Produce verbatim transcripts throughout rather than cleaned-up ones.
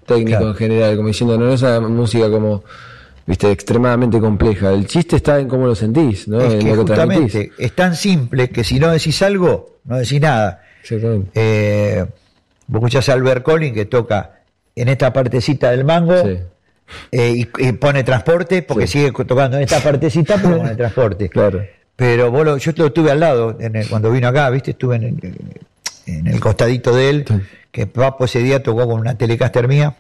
técnico Claro. en general, como diciendo, no es una música como, viste, extremadamente compleja. El chiste está en cómo lo sentís, ¿no? Es en que lo que transmitís. justamente es tan simple que si no decís algo, no decís nada. Exactamente. Eh, vos escuchás a Albert Collins que toca en esta partecita del mango, Sí. eh, y, y pone transporte, porque Sí. sigue tocando en esta partecita, pero pone transporte. Claro. Pero vos lo, yo lo tuve al lado en el- cuando vino acá, ¿viste? Estuve en el, en el costadito de él, Sí. que Papo ese día tocó con una Telecaster mía.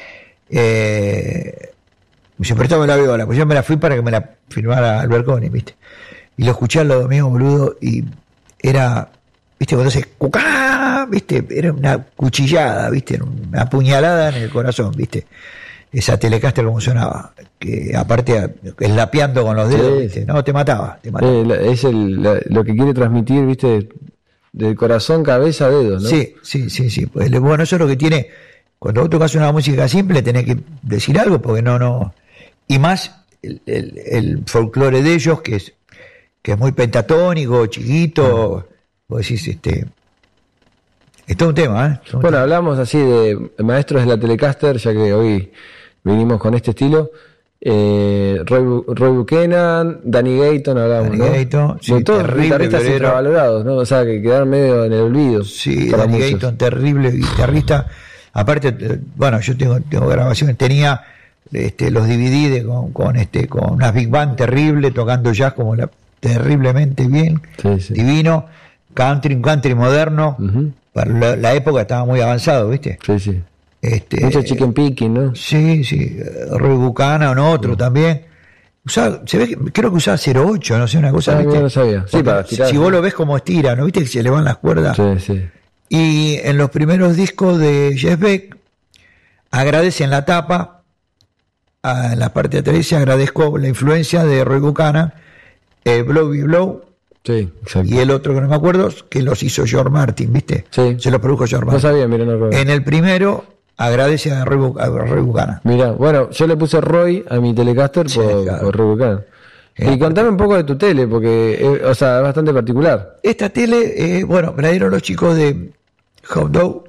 Eh, me dice, prestame la viola, pues yo me la fui para que me la firmara Albert Collins, ¿viste? Y lo escuché al lado mío, boludo, y era, ¿viste? Cuando hace cucá, ¿viste? Era una cuchillada, ¿viste? Era una puñalada en el corazón, ¿viste? Esa Telecaster como sonaba, que aparte eslapeando con los dedos, Sí, ¿viste? sí. No, te mataba, te mataba. Eh, la- es el, la- lo que quiere transmitir, viste, del corazón, cabeza, dedos, ¿no? Sí, sí, sí, sí. Pues, bueno, eso es lo que tiene. Cuando vos tocas una música simple, tenés que decir algo, porque no, no. Y más el, el, el folclore de ellos, que es, que es muy pentatónico, chiquito. Vos decís, este. Es todo un tema, ¿eh? Es todo un Bueno, tema. hablamos así de maestros de la Telecaster, ya que hoy vinimos con este estilo. Eh, Roy, Bu- Roy Buchanan, Danny Gayton, hablamos, Danny ¿no? Gayton, sí, De todos terrible guitarristas violero. infravalorados, ¿no? O sea, que quedaron medio en el olvido. Sí, para Danny muchos. Gayton, terrible guitarrista. Aparte, eh, bueno, yo tengo, tengo grabaciones, tenía este, los D V D de, con, con, este, con unas big band terrible, tocando jazz como la, terriblemente bien, Sí, sí. divino, country, un country moderno, Ujú. para la, la época estaba muy avanzado, ¿viste? Sí, sí. Este, Mucho chicken picking, ¿no? Sí, sí, eh, Roy Buchanan, otro también. Usaba, se ve que, creo que usaba cero ocho, no sé, una cosa, Ah, ¿viste? mira, no sabía. Sí, Porque para si, tirar. si vos lo ves como estira, ¿no viste que se le van las cuerdas? Sí, sí. Y en los primeros discos de Jeff Beck agradecen la tapa, a, en la parte de atrás dice, agradezco la influencia de Roy Buchanan, eh, Blow Be Blow, Sí, exacto. y el otro que no me acuerdo, que los hizo George Martin, ¿viste? Sí. Se los produjo George No Martin. sabía, mira, no recuerdo. En el primero agradece a Roy, Bu- a Roy Buchanan. Mira, bueno, yo le puse Roy a mi Telecaster Sí, por, claro. por Roy Buchanan. Sí. Y contame un poco de tu tele, porque, eh, o sea, es bastante particular. Esta tele, eh, bueno, me la dieron los chicos de Hot Dog.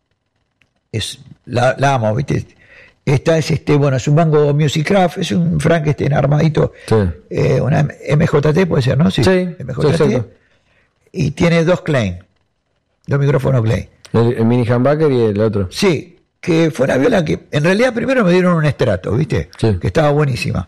Es, la, la amo, ¿viste? Esta es, este, bueno, es un Mango Music Craft, es un Frankenstein armadito. Sí. Eh, una M J T puede ser, ¿no? Sí, M J T. sí, exacto. Y tiene dos Klein, dos micrófonos Klein. El, el mini humbucker y el otro. Sí, que fue una viola que en realidad primero me dieron un estrato, ¿viste? Sí. Que estaba buenísima.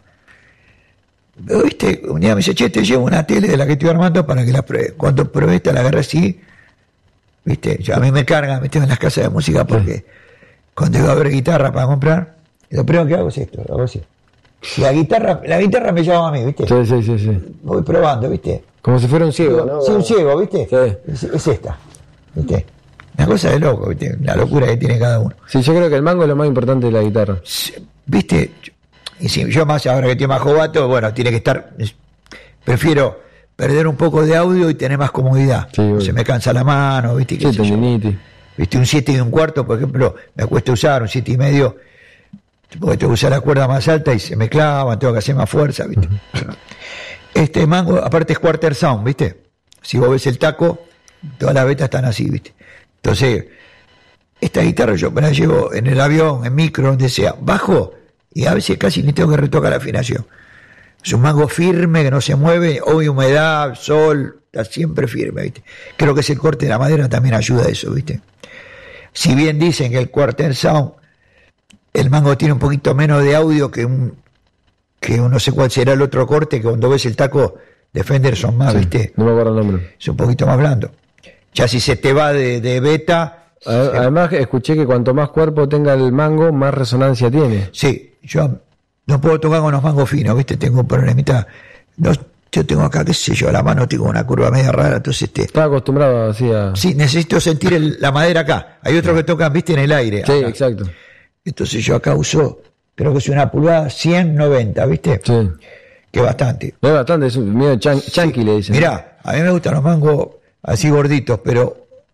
Pero, ¿viste? Un día me dice, che, te llevo una tele de la que estoy armando para que la pruebe. Cuando probé esta, la agarré así, ¿viste? Yo, a mí me cargan, me tengo en las casas de música porque cuando iba a ver guitarra para comprar, lo primero que hago es esto, hago así. La guitarra, la guitarra me llama a mí, ¿viste? Sí, sí, sí, sí. Voy probando, ¿viste? Como si fuera un ciego, ¿no? Sí, un ciego, ¿viste? Sí. Es, es esta, ¿viste? Una cosa de loco, ¿viste? La locura que tiene cada uno. Sí, yo creo que el mango es lo más importante de la guitarra. ¿Viste? Y si yo más, ahora que estoy más jovato, bueno, tiene que estar, es- prefiero perder un poco de audio y tener más comodidad. Sí, obvio. Se me cansa la mano, ¿viste? ¿Qué Sí, sé yo? tendinitis. ¿Viste? Un siete y un cuarto, por ejemplo, me cuesta usar, un siete y medio, porque tengo que usar la cuerda más alta y se me clavan, tengo que hacer más fuerza, ¿viste? Este mango, aparte es quarter sound, ¿viste? Si vos ves el taco, todas las vetas están así, ¿viste? Entonces, esta guitarra yo me la llevo en el avión, en micro, donde sea, bajo, y a veces casi ni tengo que retocar la afinación. Es un mango firme que no se mueve, hoy humedad, sol, está siempre firme, ¿viste? Creo que ese corte de la madera también ayuda a eso, ¿viste? Si bien dicen que el quarter sound, el mango tiene un poquito menos de audio que un, que un- no sé cuál será el otro corte, que cuando ves el taco de Fender son más, Sí, ¿viste? no me acuerdo el nombre. Es un poquito más blando. Ya si se te va de, de beta, A- Además, escuché que cuanto más cuerpo tenga el mango, más resonancia tiene. sí, yo no puedo tocar con los mangos finos, ¿viste? Tengo un problemita. No, yo tengo acá, qué sé yo, la mano tengo una curva media rara, entonces este, Estaba acostumbrado así a... sí, necesito sentir el- la madera acá. Hay otros que tocan, ¿viste? En el aire. Sí, acá. exacto. Entonces yo acá uso, creo que es una pulgada cien noventa, ¿viste? Sí. Que bastante. No es bastante, es un medio chan- chanqui, le dicen. Mirá, a mí me gustan los mangos así gorditos, pero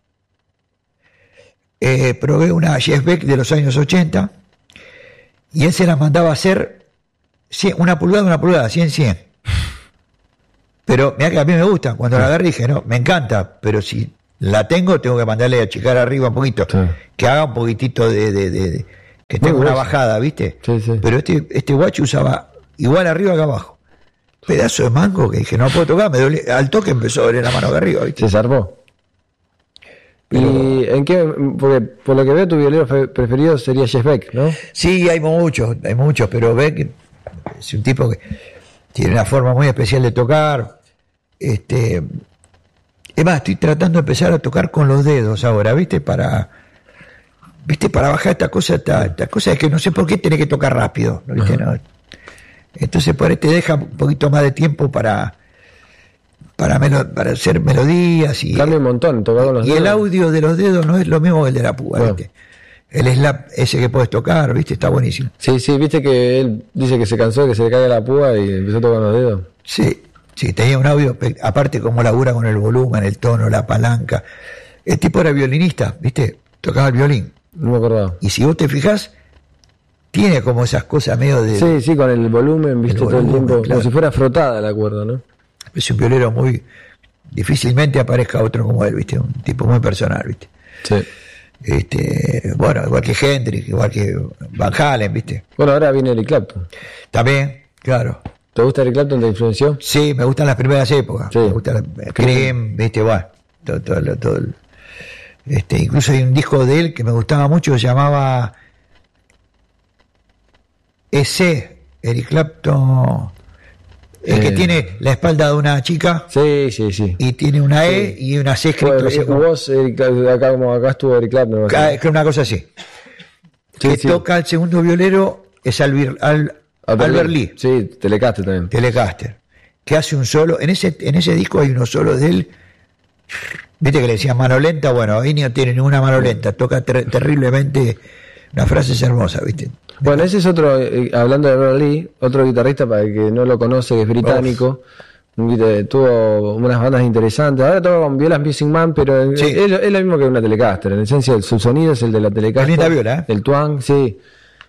eh, probé una Jeff Beck de los años ochenta y él se las mandaba a hacer cien, una pulgada, una pulgada, cien, cien. Pero mirá que a mí me gustan. Cuando la agarré dije, no, me encanta, pero si la tengo, tengo que mandarle a achicar arriba un poquito, Sí. que haga un poquitito de, de, de, que tenga Muy una grueso. bajada, ¿viste? Sí, sí. Pero este, este guacho usaba igual arriba que abajo. Pedazo de mango que dije, no puedo tocar, me duele. Al toque empezó a doler la mano acá arriba, ¿viste? Se zarpó. Pero- ¿Y en qué? Porque por lo que veo, tu violero fe- preferido sería Jeff Beck, ¿no? Sí, hay muchos, hay muchos, pero Beck es un tipo que tiene una forma muy especial de tocar. Este, es más, estoy tratando de empezar a tocar con los dedos ahora, ¿viste? Para, ¿viste? Para bajar esta cosa, esta, esta cosa es que no sé por qué tenés que tocar rápido, ¿no? ¿Viste? No. Entonces por ahí te deja un poquito más de tiempo para para, melo- para hacer melodías y, Cambia un montón, tocar con los y dedos. el audio de los dedos no es lo mismo que el de la púa, Bueno. ¿viste? El slap ese que puedes tocar, ¿viste? Está buenísimo. Sí, sí, viste que él dice que se cansó de que se le caiga la púa y empezó a tocar con los dedos. Sí, sí, tenía un audio, pe- aparte como labura con el volumen, el tono, la palanca. El tipo era violinista, ¿viste? Tocaba el violín. No me acordaba. Y si vos te fijás, tiene como esas cosas medio de... Sí, sí, con el volumen, viste, todo el volumen, tiempo, claro. como si fuera frotada la cuerda, ¿no? Es un violero muy... Difícilmente aparezca otro como él, ¿viste? Un tipo muy personal, ¿viste? Sí. Este, bueno, igual que Hendrix, igual que Van Halen, ¿viste? Bueno, ahora viene Eric Clapton. También, claro. ¿Te gusta Eric Clapton? ¿Te influenció? Sí, me gustan las primeras épocas. Sí. Me gusta la, Cream, ¿viste? Bueno, todo, todo, lo- todo el- este, incluso hay un disco de él que me gustaba mucho, que se llamaba Ese, Eric Clapton, el que Eh. tiene la espalda de una chica Sí, sí, sí. y tiene una E Sí. y una C escrito Bueno, así eh, como- vos, Eric Clapton, acá como acá estuvo Eric Clapton. ¿no? ca- que una cosa así. Sí, que sí. toca el segundo violero es Albir- Al- Albert Lee, Sí, Telecaster también. Telecaster, que hace un solo. En ese, en ese disco hay unos solos de él. Viste que le decían mano lenta, bueno, ahí no tiene ninguna mano lenta, toca ter- terriblemente, una frase es hermosa, ¿viste? Bueno, ese es otro, eh, hablando de Albert Lee, otro guitarrista para el que no lo conoce, que es británico. Un guita- tuvo unas bandas interesantes. Ahora toca con violas Missing Man, pero es, Sí. es lo es lo mismo que una Telecaster. En esencia, su sonido es el de la Telecaster. linda viola, ¿eh? El twang, sí.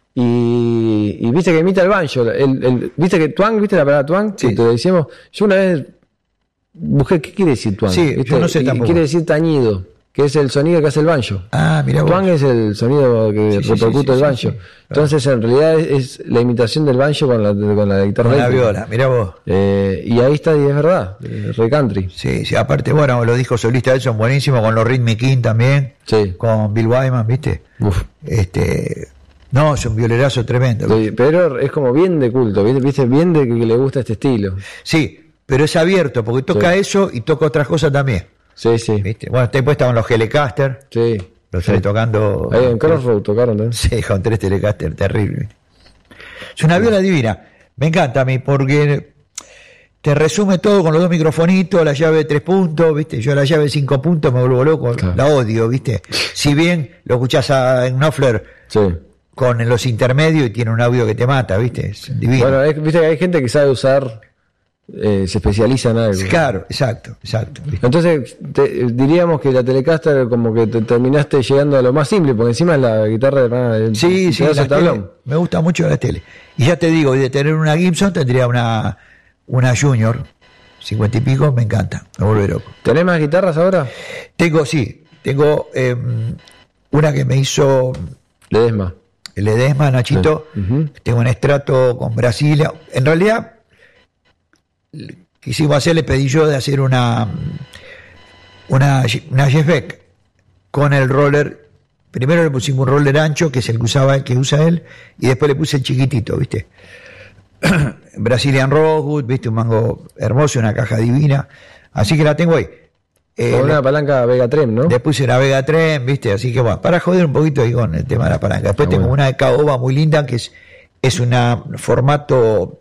Y, y viste que imita el banjo. El, el- viste que twang, viste la palabra twang, Sí. que te decíamos. Yo una vez busqué qué quiere decir twang. Sí, ¿viste? yo no sé Y tampoco. Quiere decir tañido, que es el sonido que hace el banjo. Ah, mira vos. Twang es el sonido que Sí, sí, repercute sí, el sí, banjo. sí, sí. Entonces, en realidad es, es la imitación del banjo con la, con la guitarra Con la eléctrica. viola, mira vos. Eh, y ahí está, y es verdad, eh, re country. Sí, sí, aparte, bueno, los discos solistas de él son buenísimos, con los Rhythmic King también, Sí. con Bill Wyman, ¿viste? Uf. Este, no, es un violerazo tremendo. Sí, pero es como bien de culto, ¿viste? ¿Viste? Bien de que, que le gusta este estilo. Sí, pero es abierto, porque toca Sí. eso y toca otras cosas también, Sí, sí. ¿viste? Bueno, después estaban los Telecaster, Sí. los tres tocando... Ahí en Crossroad tocaron también. Sí, con tres Telecaster, terrible. Es una viola divina. Me encanta a mí porque te resume todo con los dos microfonitos, la llave de tres puntos, ¿viste? Yo la llave de cinco puntos me vuelvo loco, Claro. la odio, ¿viste? Si bien lo escuchás a, en Knopfler Sí. con los intermedios y tiene un audio que te mata, ¿viste? Es divino. Bueno, es- viste que hay gente que sabe usar, eh, se especializa en algo. Claro, exacto, exacto. ¿viste? Entonces, te- diríamos que la Telecaster como que te terminaste llegando a lo más simple, porque encima es la guitarra de pana- el- Sí, el sí, pedazo la de tablón. tele, me gusta mucho la tele. Y ya te digo, y de tener una Gibson tendría una, una Junior, cincuenta y pico, me encanta, me vuelve loco. ¿Tenés más guitarras ahora? Tengo, sí, tengo eh, una que me hizo Ledesma. Ledesma, Nachito, Sí. Ujú. tengo un estrato con Brasilia. En realidad, quisimos hacer, le pedí yo de hacer una, una, una Jeff Beck con el roller. Primero le pusimos un roller ancho, que es el que usaba, que usa él, y después le puse el chiquitito, ¿viste? Brazilian Rosewood, ¿viste? Un mango hermoso, una caja divina. Así que la tengo ahí. Eh, Con le- una palanca Vega Trem, ¿no? Le puse una Vega Trem, ¿viste? Así que bueno, para joder un poquito ahí con el tema de la palanca. Después Ah, tengo bueno. una de caoba muy linda que es, es una formato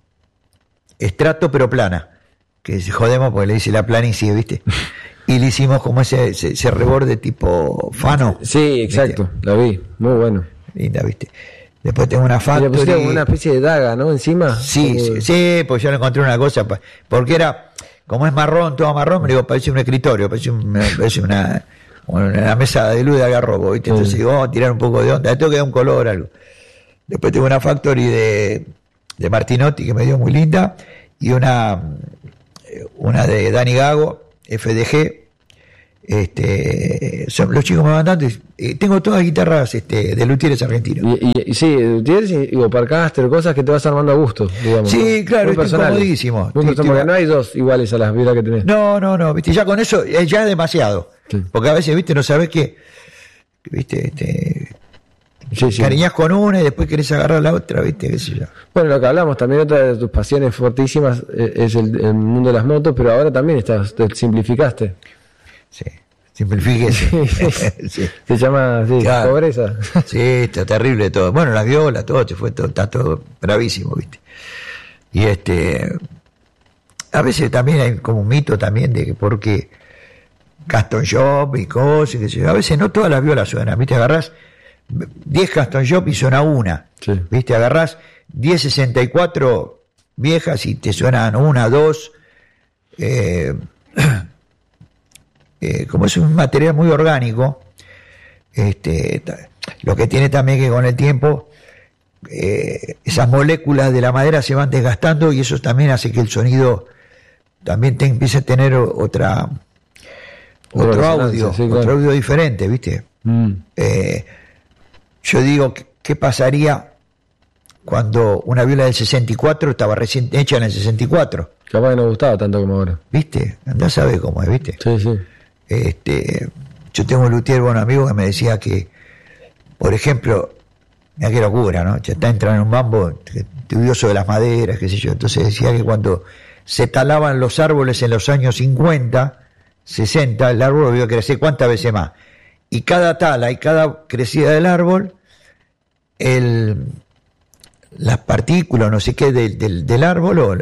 estrato pero plana. Que se jodemos porque le dice la planicie, ¿viste? Y le hicimos como ese, ese, ese reborde tipo fano. Sí, exacto, la vi, muy bueno. Linda, ¿viste? Después tengo una Y le Factory. pusiste como una especie de daga, ¿no? Encima. Sí, Como- sí, sí, pues yo le encontré una cosa, pa- porque era, como es marrón, todo marrón, me digo, parece un escritorio, parece, un- parece una, una mesa de luz de algarrobo, ¿viste? Entonces Sí. digo, vamos a tirar un poco de onda, le tengo que dar un color, algo. Después tengo una Factory de, de Martinotti que me dio muy linda, y una, una de Dani Gago, F D G, Este, son, los chicos me van dando, eh, tengo todas guitarras este, de luthieres argentinos. Y, y, y sí, luthieres y, y Parcaster, cosas que te vas armando a gusto, digamos. Sí, ¿no? claro, muy es comodísimo. Muy personal, porque no hay dos iguales a las violas que tenés. No, no, no, viste, ya con eso eh, ya es demasiado. Sí. Porque a veces, viste, no sabés qué, viste, este, sí, sí. Cariñás con una y después querés agarrar la otra, viste, qué sé yo. Bueno, lo que hablamos, también otra de tus pasiones fortísimas es el, el mundo de las motos, pero ahora también estás, te simplificaste. Sí, simplifíquese. Sí. Sí. Se llama sí, claro. Pobreza. Sí, está terrible todo. Bueno, la viola, todo, se fue todo, está todo bravísimo, viste. Y este, a veces también hay como un mito también de que porque Custom Shop y cosas, que sé, a veces no todas las violas suenan, viste, agarrás diez Custom Shop y suena una, sí. Viste, agarrás diez sesenta y cuatro viejas y te suenan una, dos, eh, eh, como es un material muy orgánico, este, lo que tiene también que con el tiempo eh, esas moléculas de la madera se van desgastando y eso también hace que el sonido también te empiece a tener otra otro audio, sí, claro. Otro audio diferente, ¿viste? Mm. Eh, yo digo, ¿qué pasaría cuando una viola del sesenta y cuatro estaba recién hecha en el sesenta y cuatro? Capaz que no gustaba tanto como ahora. ¿Viste? Andá a saber cómo es, ¿viste? Sí, sí. Este, yo tengo un luthier, bueno, amigo, que me decía que, por ejemplo, mira qué locura, ¿no? Ya está entrando en un mambo estudioso de las maderas, qué sé yo. Entonces decía que cuando se talaban los árboles en los años cincuenta, sesenta, el árbol debió crecer cuántas veces más. Y cada tala y cada crecida del árbol, el, las partículas, no sé qué, del, del, del árbol, o,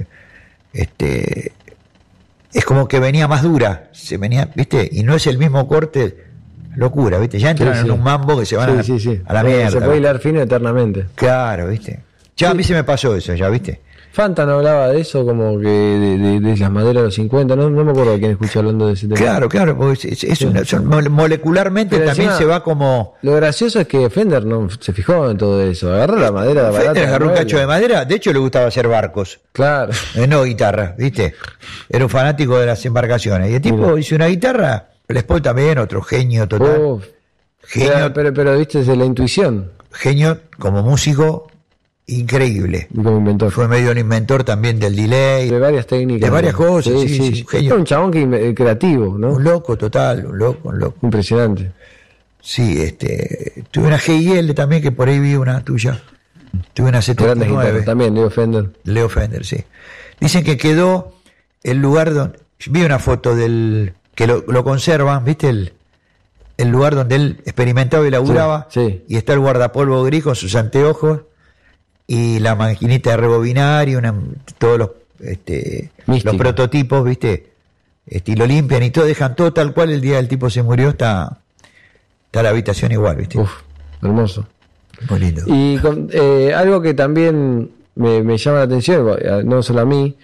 este, es como que venía más dura, se venía, ¿viste? Y no es el mismo corte, locura, ¿viste? Ya entran sí, sí. en un mambo que se van sí, a, sí, sí. a la mierda. Se puede hilar fino eternamente. Claro, ¿viste? Ya sí. A mí se me pasó eso, ya, ¿viste? Fanta no hablaba de eso, como que de, de, de las maderas de los cincuenta, no, no me acuerdo de quién escuché hablando de ese tema. Claro, claro, porque es, es una, son, molecularmente pero también encima, se va como... Lo gracioso es que Fender no se fijó en todo eso, agarró la madera barata. Fender agarró un cacho de madera, de hecho le gustaba hacer barcos. Claro. Eh, no guitarra, ¿viste? Era un fanático de las embarcaciones. Y el tipo Mira. hizo una guitarra, Les Paul también, otro genio total. Oh, genio, pero, pero, pero, viste, es de la intuición. Genio como músico... increíble. Como inventor. Fue medio un inventor también del delay. De varias técnicas. De varias cosas, sí, sí. sí, sí. Genio. Un chabón que, creativo, ¿no? Un loco total, un loco, un loco. Impresionante. Sí, este, tuve una G I L también, que por ahí vi una tuya. Tuve una setenta y nueve. También, Leo Fender. Leo Fender, sí. Dicen que quedó el lugar donde... Vi una foto del... que lo, lo conservan, ¿viste? El, el lugar donde él experimentaba y laburaba. Sí, sí. Y está el guardapolvo gris con sus anteojos. Y la maquinita de rebobinar y una, todos los, este, los prototipos, ¿viste? Este, y lo limpian y todo, dejan todo tal cual. El día del tipo se murió, está, está la habitación igual, ¿viste? Uf, hermoso. Muy lindo. Y con, eh, algo que también me, me llama la atención, no solo a mí,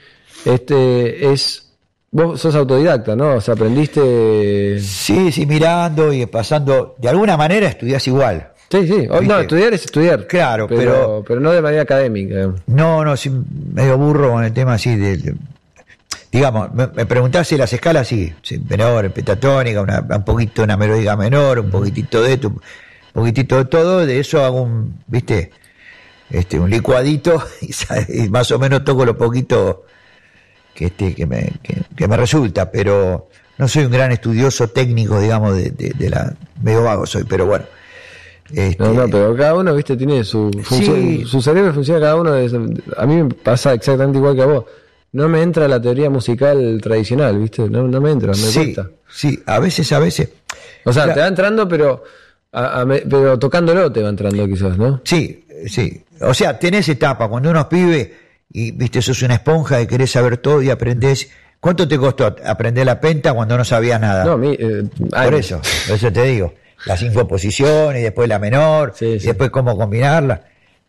este es, vos sos autodidacta, ¿no? O sea, aprendiste... Sí, sí, mirando y pasando, de alguna manera estudiás igual. Sí, sí. ¿Viste? No, estudiar es estudiar. Claro, pero, pero... Pero no de manera académica. No, no, sí, medio burro con el tema así de... de digamos, me, me preguntás si las escalas, sí, sí menor, pentatónica, una, un poquito una melódica menor, un poquitito de esto, un poquitito de todo, de eso hago un, ¿viste? Este, un licuadito y, y más o menos toco lo poquito que, este, que, me, que, que me resulta, pero no soy un gran estudioso técnico, digamos, de, de, de la... medio vago soy, pero bueno. Este... No, no, pero cada uno, viste, tiene su función, sí. Su cerebro funciona cada uno. De, a mí me pasa exactamente igual que a vos. No me entra la teoría musical tradicional, viste, no, no me entra, me sí, cuesta. Sí, a veces, a veces. O sea, la... te va entrando, pero a, a, pero tocándolo te va entrando quizás, ¿no? Sí, sí. O sea, tenés etapa, cuando uno es pibe y, viste, sos una esponja y querés saber todo y aprendés. ¿Cuánto te costó aprender la penta cuando no sabías nada? No, mi, eh, por eso, por eso te digo. Las cinco posiciones, y después la menor, sí, y sí. después cómo combinarla.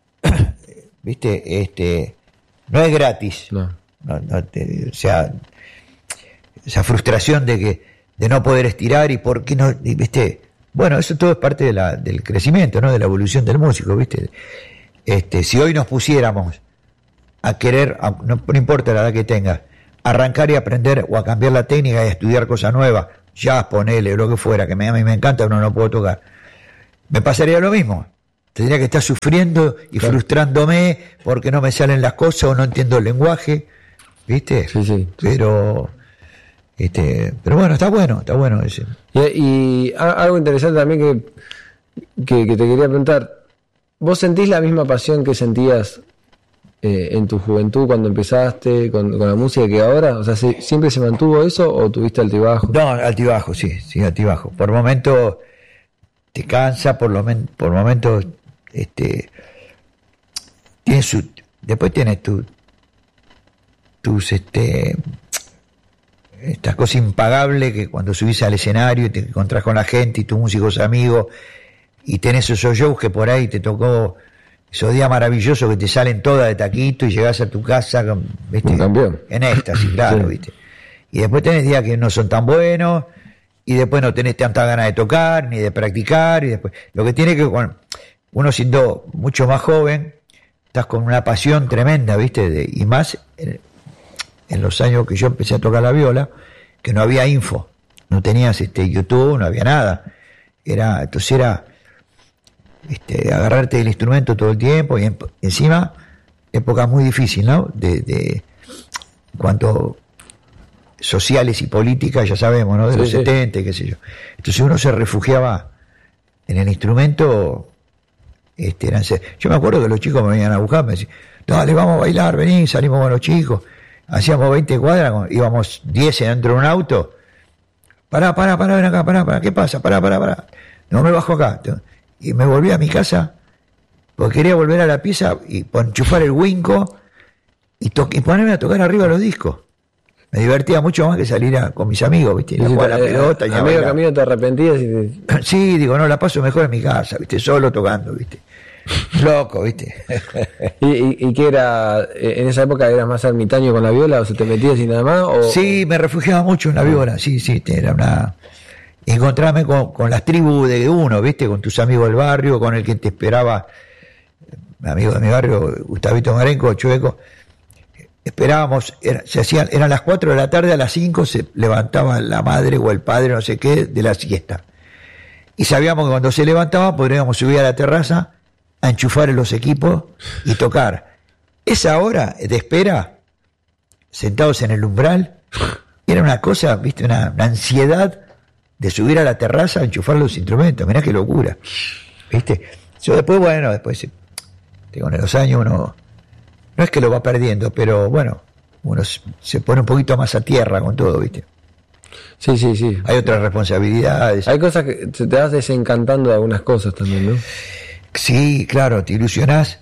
¿Viste? Este, no es gratis. No. No, no te, o sea, esa frustración de que de no poder estirar y por qué no, y, ¿viste? Bueno, eso todo es parte de la, del crecimiento, ¿no? De la evolución del músico, ¿viste? Este, si hoy nos pusiéramos a querer, no, no importa la edad que tengas, arrancar y aprender o a cambiar la técnica y a estudiar cosas nuevas jazz, ponele, lo que fuera, que me, a mí me encanta, pero no lo puedo tocar, me pasaría lo mismo. Tendría que estar sufriendo y claro. frustrándome porque no me salen las cosas o no entiendo el lenguaje, ¿viste? Sí, sí. Pero, este, pero bueno, está bueno, está bueno ese. Y, y algo interesante también que, que, que te quería preguntar, ¿vos sentís la misma pasión que sentías eh, en tu juventud cuando empezaste con, con la música que ahora? O sea, ¿siempre se mantuvo eso o tuviste altibajo? No, altibajo, sí, sí, altibajo. Por momentos te cansa, por lo men, por momentos este tienes su, después tienes tu, tus este estas cosas impagables que cuando subís al escenario y te encontrás con la gente y tus músicos amigos y tenés esos shows que por ahí te tocó esos días maravillosos que te salen todas de taquito y llegás a tu casa con, ¿viste? En éxtasis, claro, sí. ¿Viste? Y después tenés días que no son tan buenos y después no tenés tanta ganas de tocar ni de practicar y después lo que tiene que bueno, uno siendo mucho más joven estás con una pasión tremenda, ¿viste? De, y más en, en los años que yo empecé a tocar la viola, que no había info, no tenías este YouTube, no había nada, era entonces era este, agarrarte del instrumento todo el tiempo y en, encima época muy difícil, ¿no? De, de en cuanto sociales y políticas, ya sabemos, ¿no? De sí, los sí. setenta y qué sé yo. Entonces uno se refugiaba en el instrumento. Este, eran, yo me acuerdo que los chicos me venían a buscar, me decían, dale, vamos a bailar, vení, salimos con los chicos, hacíamos veinte cuadras, íbamos diez dentro de un auto, pará, pará, pará, ven acá, pará, pará, ¿qué pasa? Pará, pará, pará, no me bajo acá, y me volví a mi casa, porque quería volver a la pieza y enchufar el Winco y, to- y ponerme a tocar arriba los discos. Me divertía mucho más que salir a, con mis amigos, ¿viste? Y si jugar a la pelota. Y a medio camino te arrepentías y te... Sí, digo, no, la paso mejor en mi casa, ¿viste? Solo tocando, ¿viste? Loco, ¿viste? ¿Y, y, ¿Y qué era? ¿En esa época eras más ermitaño con la viola o se te metías y nada más? O... Sí, me refugiaba mucho en la viola, sí, sí, era una... Encontrarme con, con las tribus de uno, ¿viste? Con tus amigos del barrio, con el que te esperaba, mi amigo de mi barrio, Gustavito Marenco, Chueco. Esperábamos, era, se hacían, eran las cuatro de la tarde, a las cinco se levantaba la madre o el padre, no sé qué, de la siesta. Y sabíamos que cuando se levantaba podríamos subir a la terraza a enchufar los equipos y tocar. Esa hora de espera, sentados en el umbral, era una cosa, viste, una, una ansiedad de subir a la terraza a enchufar los instrumentos. Mirá qué locura, viste. Yo después, bueno, después, con los años uno... No es que lo va perdiendo, pero bueno, uno se pone un poquito más a tierra con todo, ¿viste? Sí, sí, sí. Hay otras responsabilidades. Hay cosas que te vas desencantando de algunas cosas también, ¿no? Sí, claro, te ilusionás.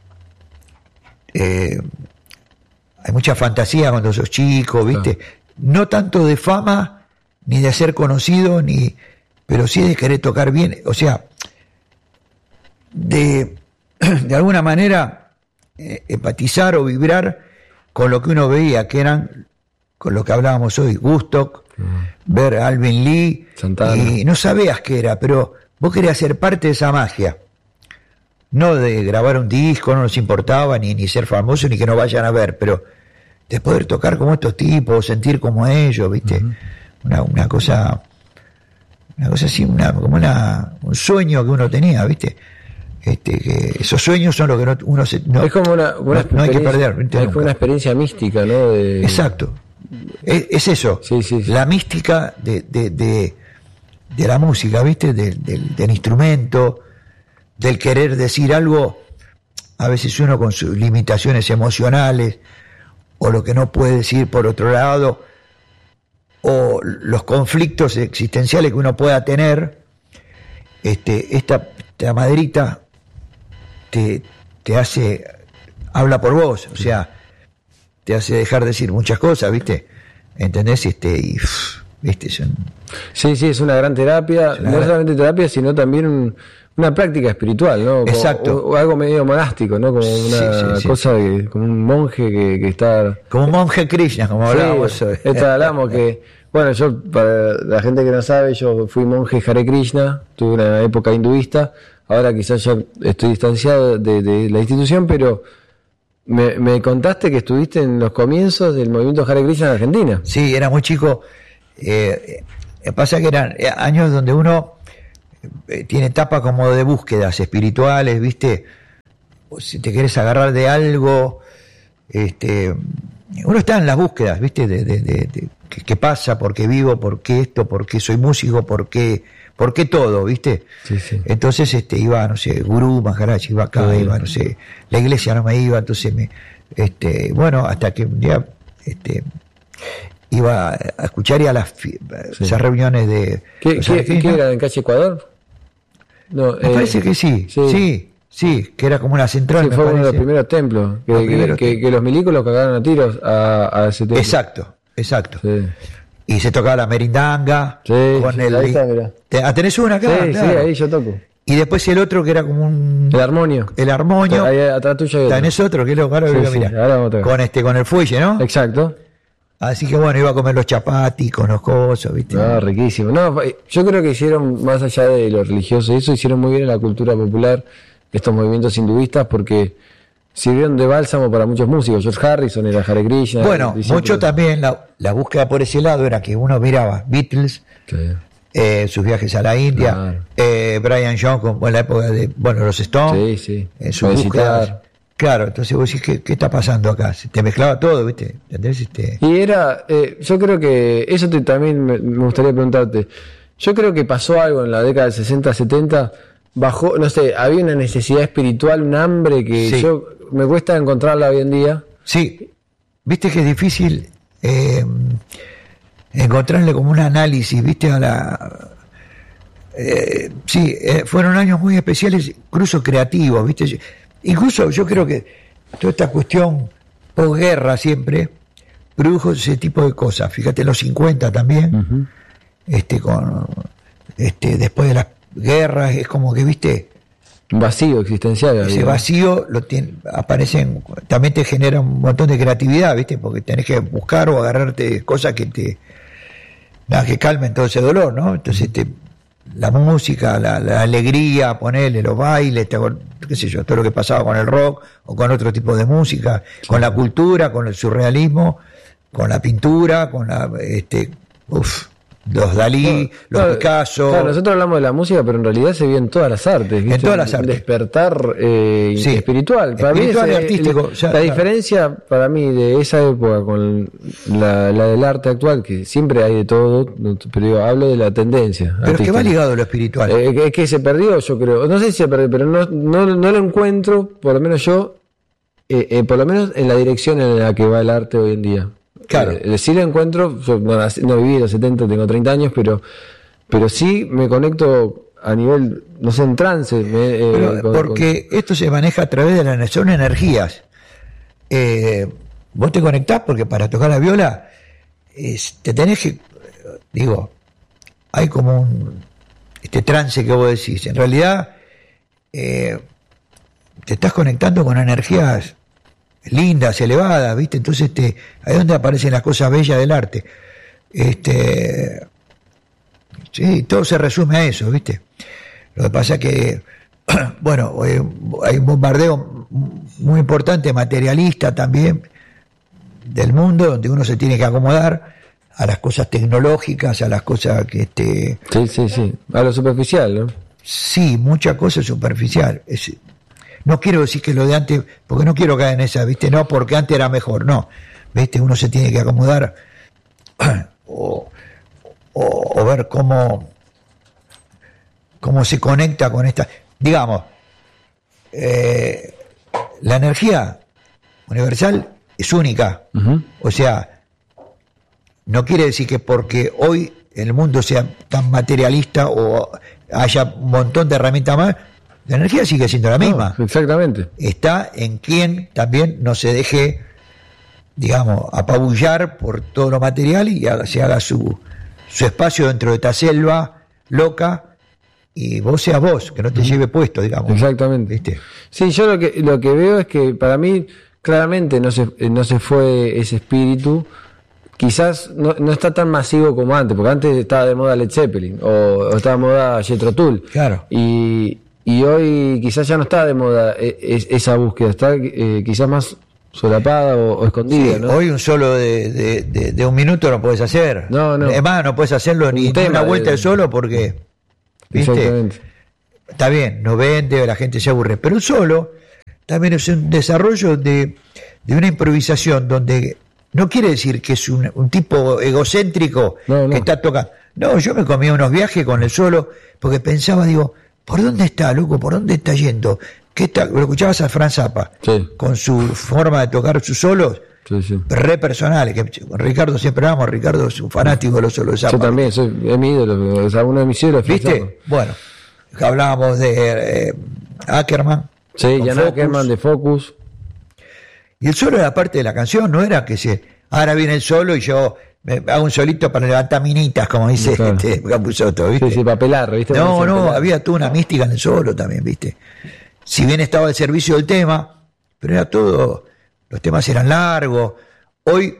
Eh, hay mucha fantasía cuando sos chico, ¿viste? Claro. No tanto de fama, ni de ser conocido, ni pero sí de querer tocar bien. O sea, de, de alguna manera... Eh, empatizar o vibrar con lo que uno veía, que eran, con lo que hablábamos hoy, Woodstock, uh-huh. ver a Alvin Lee, Santana. Y no sabías qué era, pero vos querías ser parte de esa magia. No de grabar un disco, no nos importaba, ni, ni ser famoso, ni que nos vayan a ver, pero de poder tocar como estos tipos, sentir como ellos, ¿viste? Uh-huh. Una, una cosa, una cosa así, una, como una, un sueño que uno tenía, ¿viste? Este, que esos sueños son los que no, uno se, no, es como una, una no, no hay que perder. Es como una experiencia mística, ¿no? De... Exacto. Es, es eso. Sí, sí, sí. La mística de, de, de, de la música, ¿viste? Del, del, del instrumento, del querer decir algo, a veces uno con sus limitaciones emocionales, o lo que no puede decir por otro lado, o los conflictos existenciales que uno pueda tener. Este, esta, esta maderita Te, te hace, habla por vos, o sea, te hace dejar de decir muchas cosas, ¿viste? ¿Entendés? Este, y, ¿viste? Son... Sí, sí, es una gran terapia, no gran... solamente terapia, sino también un, una práctica espiritual, ¿no? Como, exacto. O, o algo medio monástico, ¿no? Como una sí, sí, sí. cosa, de, como un monje que, que está... Como un monje Krishna, como hablábamos sí, hoy. Esto hablamos que, bueno, yo, para la gente que no sabe, yo fui monje Hare Krishna, tuve una época hinduista. Ahora quizás ya estoy distanciado de, de la institución, pero me, me contaste que estuviste en los comienzos del movimiento Hare Krishna en Argentina. Sí, era muy chico. Eh, pasa que eran años donde uno eh, tiene etapas como de búsquedas espirituales, ¿viste? O si te querés agarrar de algo, este, uno está en las búsquedas, ¿viste? De, de, de, de qué, qué pasa, por qué vivo, por qué esto, por qué soy músico, por qué, por qué todo, ¿viste? Sí, sí. Entonces este, iba, no sé, Gurú, Maharaj, iba acá, sí. iba, no sé, la iglesia no me iba, entonces me, este, bueno, hasta que un día, este, iba a escuchar y a las sí. esas reuniones de... ¿Qué, ¿qué, ¿qué era en calle Ecuador? No, me eh, parece que sí, sí, sí, sí, que era como una central. Sí, me fue parece. uno de los primeros templos, que, los que, primeros que, templos. que los milicos lo cagaron a tiros a, a ese templo. Exacto, exacto. Sí. Y se tocaba la merindanga. Sí, con sí, el, ahí está, mirá. Te, ah, ¿tenés una acá? Sí, claro. sí, ahí yo toco. Y después el otro que era como un... El armonio. El armonio. Ahí atrás tuyo hay otro. ¿Tenés otro? Que es lo claro Sí, que sí, mirá. ahora vamos a tocar. Con este, con el fuelle, ¿no? Exacto. Así que bueno, iba a comer los chapatis con los cosos, ¿viste? No, riquísimo. No, yo creo que hicieron, más allá de lo religioso, eso hicieron muy bien en la cultura popular, estos movimientos hinduistas, porque sirvieron de bálsamo para muchos músicos. George Harrison era Hare Krishna. Bueno, mucho también la, la búsqueda por ese lado era que uno miraba Beatles, sí. eh, sus viajes a la India, Claro. eh, Brian Jones, en la época de, bueno, los Stones, Sí, sí. en sus Visitar. búsquedas. Claro, entonces vos decís, ¿qué, qué está pasando acá? Se te mezclaba todo, ¿viste? ¿Entendés? Este... Y era, eh, yo creo que, eso te, también me, me gustaría preguntarte, yo creo que pasó algo en la década del sesenta, setenta, bajó, no sé, había una necesidad espiritual, un hambre que Sí. yo me cuesta encontrarla hoy en día. Sí, viste que es difícil eh, encontrarle como un análisis, viste, a la... Eh, sí, eh, fueron años muy especiales, incluso creativos, viste. Incluso yo creo que toda esta cuestión posguerra siempre produjo ese tipo de cosas. Fíjate, en los cincuenta también, Uh-huh. este, con, este, después de las guerras, es como que, viste, Un vacío existencial. ese había. vacío lo tiene, aparecen, también te genera un montón de creatividad, ¿viste? Porque tenés que buscar o agarrarte cosas que te, nada, que calmen todo ese dolor, ¿no? Entonces te, la música, la, la alegría, ponerle los bailes, te, qué sé yo, todo lo que pasaba con el rock o con otro tipo de música, sí. Con la cultura, con el surrealismo, con la pintura, con la, este, uff, los Dalí, No, los claro, Picasso. Claro, nosotros hablamos de la música, pero en realidad se vio en todas las artes. ¿viste? En todas las artes. Despertar eh, Sí. espiritual. Para Espiritual mí y es, artístico, La, ya, la claro. diferencia para mí de esa época con la, la del arte actual, que siempre hay de todo, no- pero digo, hablo de la tendencia. Pero es que va artística. ligado a lo espiritual. Eh, es que se perdió, yo creo. No sé si se perdió, pero no, no, no lo encuentro, por lo menos yo, eh, eh, por lo menos en la dirección en la que va el arte hoy en día. Claro. Eh, sí lo encuentro, yo no, nací- no viví en los setenta, tengo treinta años, pero, pero sí me conecto a nivel, no sé, en trance. me, eh, Pero con- porque esto se maneja a través de las son energías. Eh, vos te conectás porque para tocar la viola es- te tenés que, digo, hay como un este trance que vos decís. En realidad eh, te estás conectando con energías lindas, elevadas, ¿viste? Entonces te, ahí es donde aparecen las cosas bellas del arte. Este, sí, todo se resume a eso, ¿viste? Lo que pasa es que, bueno, eh, hay un bombardeo muy importante, materialista también, del mundo, donde uno se tiene que acomodar a las cosas tecnológicas, a las cosas que, este, Sí, sí, sí. A lo superficial, ¿no? sí, mucha cosa superficial. Es, no quiero decir que lo de antes, porque no quiero caer en esa, ¿viste? No, porque antes era mejor, no. ¿Viste? Uno se tiene que acomodar o, o, o ver cómo, cómo se conecta con esta. Digamos, eh, la energía universal es única. Ujú. O sea, no quiere decir que porque hoy el mundo sea tan materialista o haya un montón de herramientas más, la energía sigue siendo la misma. No, exactamente. Está en quien también no se deje, digamos, apabullar por todo lo material y haga, se haga su, su espacio dentro de esta selva loca y vos seas vos, que no te lleve puesto, digamos. Exactamente. ¿Viste? Sí, yo lo que lo que veo es que para mí claramente no se eh, no se fue ese espíritu. Quizás no, no está tan masivo como antes, porque antes estaba de moda Led Zeppelin o, o estaba de moda Jethro Tull. Claro. Y, y hoy quizás ya no está de moda eh, es- esa búsqueda, está eh, quizás más solapada o, o escondida, Sí, ¿no? hoy un solo de, de, de, de un minuto no puedes hacer. No, no. Es más, no puedes hacerlo ni, ni una vuelta de solo porque, ¿viste? Exactamente. Está bien, no vende, la gente se aburre, pero un solo también es un desarrollo de, de una improvisación donde no quiere decir que es un, un tipo egocéntrico No, no. que está tocando. No, yo me comía unos viajes con el solo porque pensaba, digo, ¿por dónde está, loco? ¿Por dónde está yendo? ¿Qué está? Lo escuchabas a Franz Zappa, Sí. con su forma de tocar sus solos, Sí, sí. re personales, que con Ricardo siempre hablamos, Ricardo es un fanático de los solos de Zappa. Yo también, soy, es mi ídolo, o sea, uno de mis ídolos. ¿Viste? Bueno, hablábamos de eh, Ackerman. Sí, con Jan Focus. Ackerman de Focus. Y el solo era parte de la canción, no era que se. Ahora viene el solo y yo me hago un solito para levantar minitas, como dice Claro. este Capusotto, ¿viste? Sí, sí, para pelar, ¿viste? No, Para no, pelar. había toda una mística en el solo también, ¿viste? Si bien estaba al servicio del tema, pero era todo. Los temas eran largos. Hoy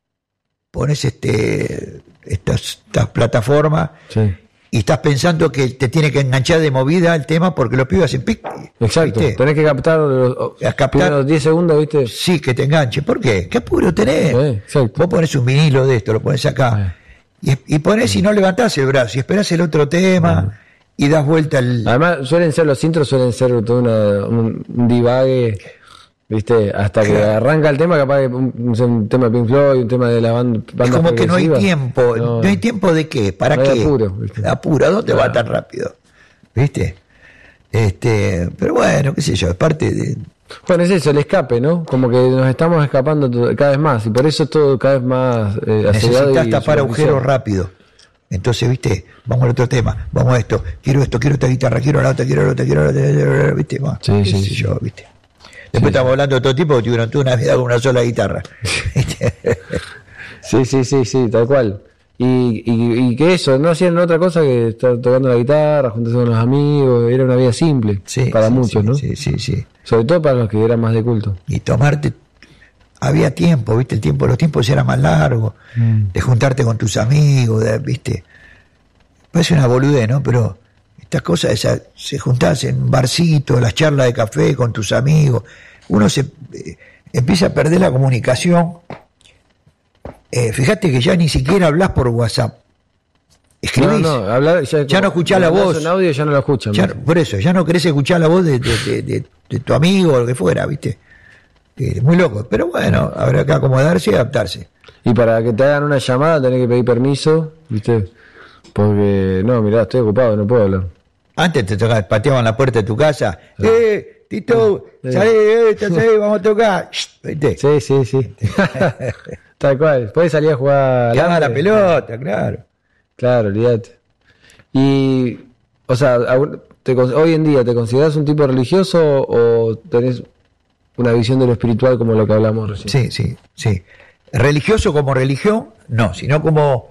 pones este estas, estas plataformas Sí. y estás pensando que te tiene que enganchar de movida el tema porque los pibes hacen pic. Exacto, ¿viste? tenés que captar los, A captar- primeros diez segundos, ¿viste? Sí, que te enganche. ¿Por qué? ¿Qué apuro tenés? Sí, exacto. Vos pones un vinilo de esto, lo pones acá. Y, y pones y no levantás el brazo y esperás el otro tema y das vuelta al. Además, suelen ser los intros, suelen ser todo una, un, un divague, ¿viste? Hasta que Claro. arranca el tema, capaz que un, un- un tema de Pink Floyd, un tema de la banda. Es como que no hay tiempo. No, No, hay tiempo de qué, ¿para no hay qué? apuro, ¿viste? Apuro, ¿a dónde va Claro. tan rápido? ¿Viste? Este, pero bueno, qué sé yo, es parte de. Bueno, es eso, el escape, ¿no? Como que nos estamos escapando todo- cada vez más y por eso todo cada vez más eh, acelerado Necesitas y tapar agujeros superficial. rápido. Entonces, viste, vamos al otro tema, vamos a esto, quiero esto, quiero esta guitarra, quiero la otra, quiero la otra, quiero la otra, viste, más, Sí, qué sí, sé sí. yo, viste. Después estamos hablando de todo tipo que tuvieron toda una vida con una sola guitarra. ¿Viste? Sí, sí, sí, sí, tal cual. Y, y, y que eso, no hacían otra cosa que estar tocando la guitarra, juntarse con los amigos, era una vida simple Sí, para sí, muchos, sí, ¿no? Sí, sí, sí. Sobre todo para los que eran más de culto. Y tomarte, había tiempo, viste, el tiempo, los tiempos eran más largos, de juntarte con tus amigos, de- viste. Parece una boludez, ¿no? Pero estas cosas, esas, se juntarse en un barcito, las charlas de café con tus amigos, uno se eh, empieza a perder la comunicación. Eh, fíjate que ya ni siquiera hablas por WhatsApp. Escribís. No, no, hablar, ya, Ya no escuchás la hablas voz. en audio ya no lo escuchan. Ya- ¿viste? por eso, ya no querés escuchar la voz de, de- de- de- de tu amigo o lo que fuera, ¿viste? Eh, muy loco. Pero bueno, habrá que acomodarse y adaptarse. Y para que te hagan una llamada tenés que pedir permiso, ¿viste? Porque, no, mirá, estoy ocupado, no puedo hablar. Antes te tocaban, pateaban la puerta de tu casa. ¡Eh, Tito! Sí. ¡Salí, eh, estás ahí, vamos a tocar! Shh, ¿viste? Sí, sí, sí. Tal cual. Podés salir a jugar. al Quedaba la hambre. pelota, claro. Claro, olvídate. Y, o sea, aún- te con- hoy en día, ¿te consideras un tipo religioso o tenés una visión de lo espiritual como lo que hablamos recién? Sí, sí, sí. Religioso como religión, no, sino como.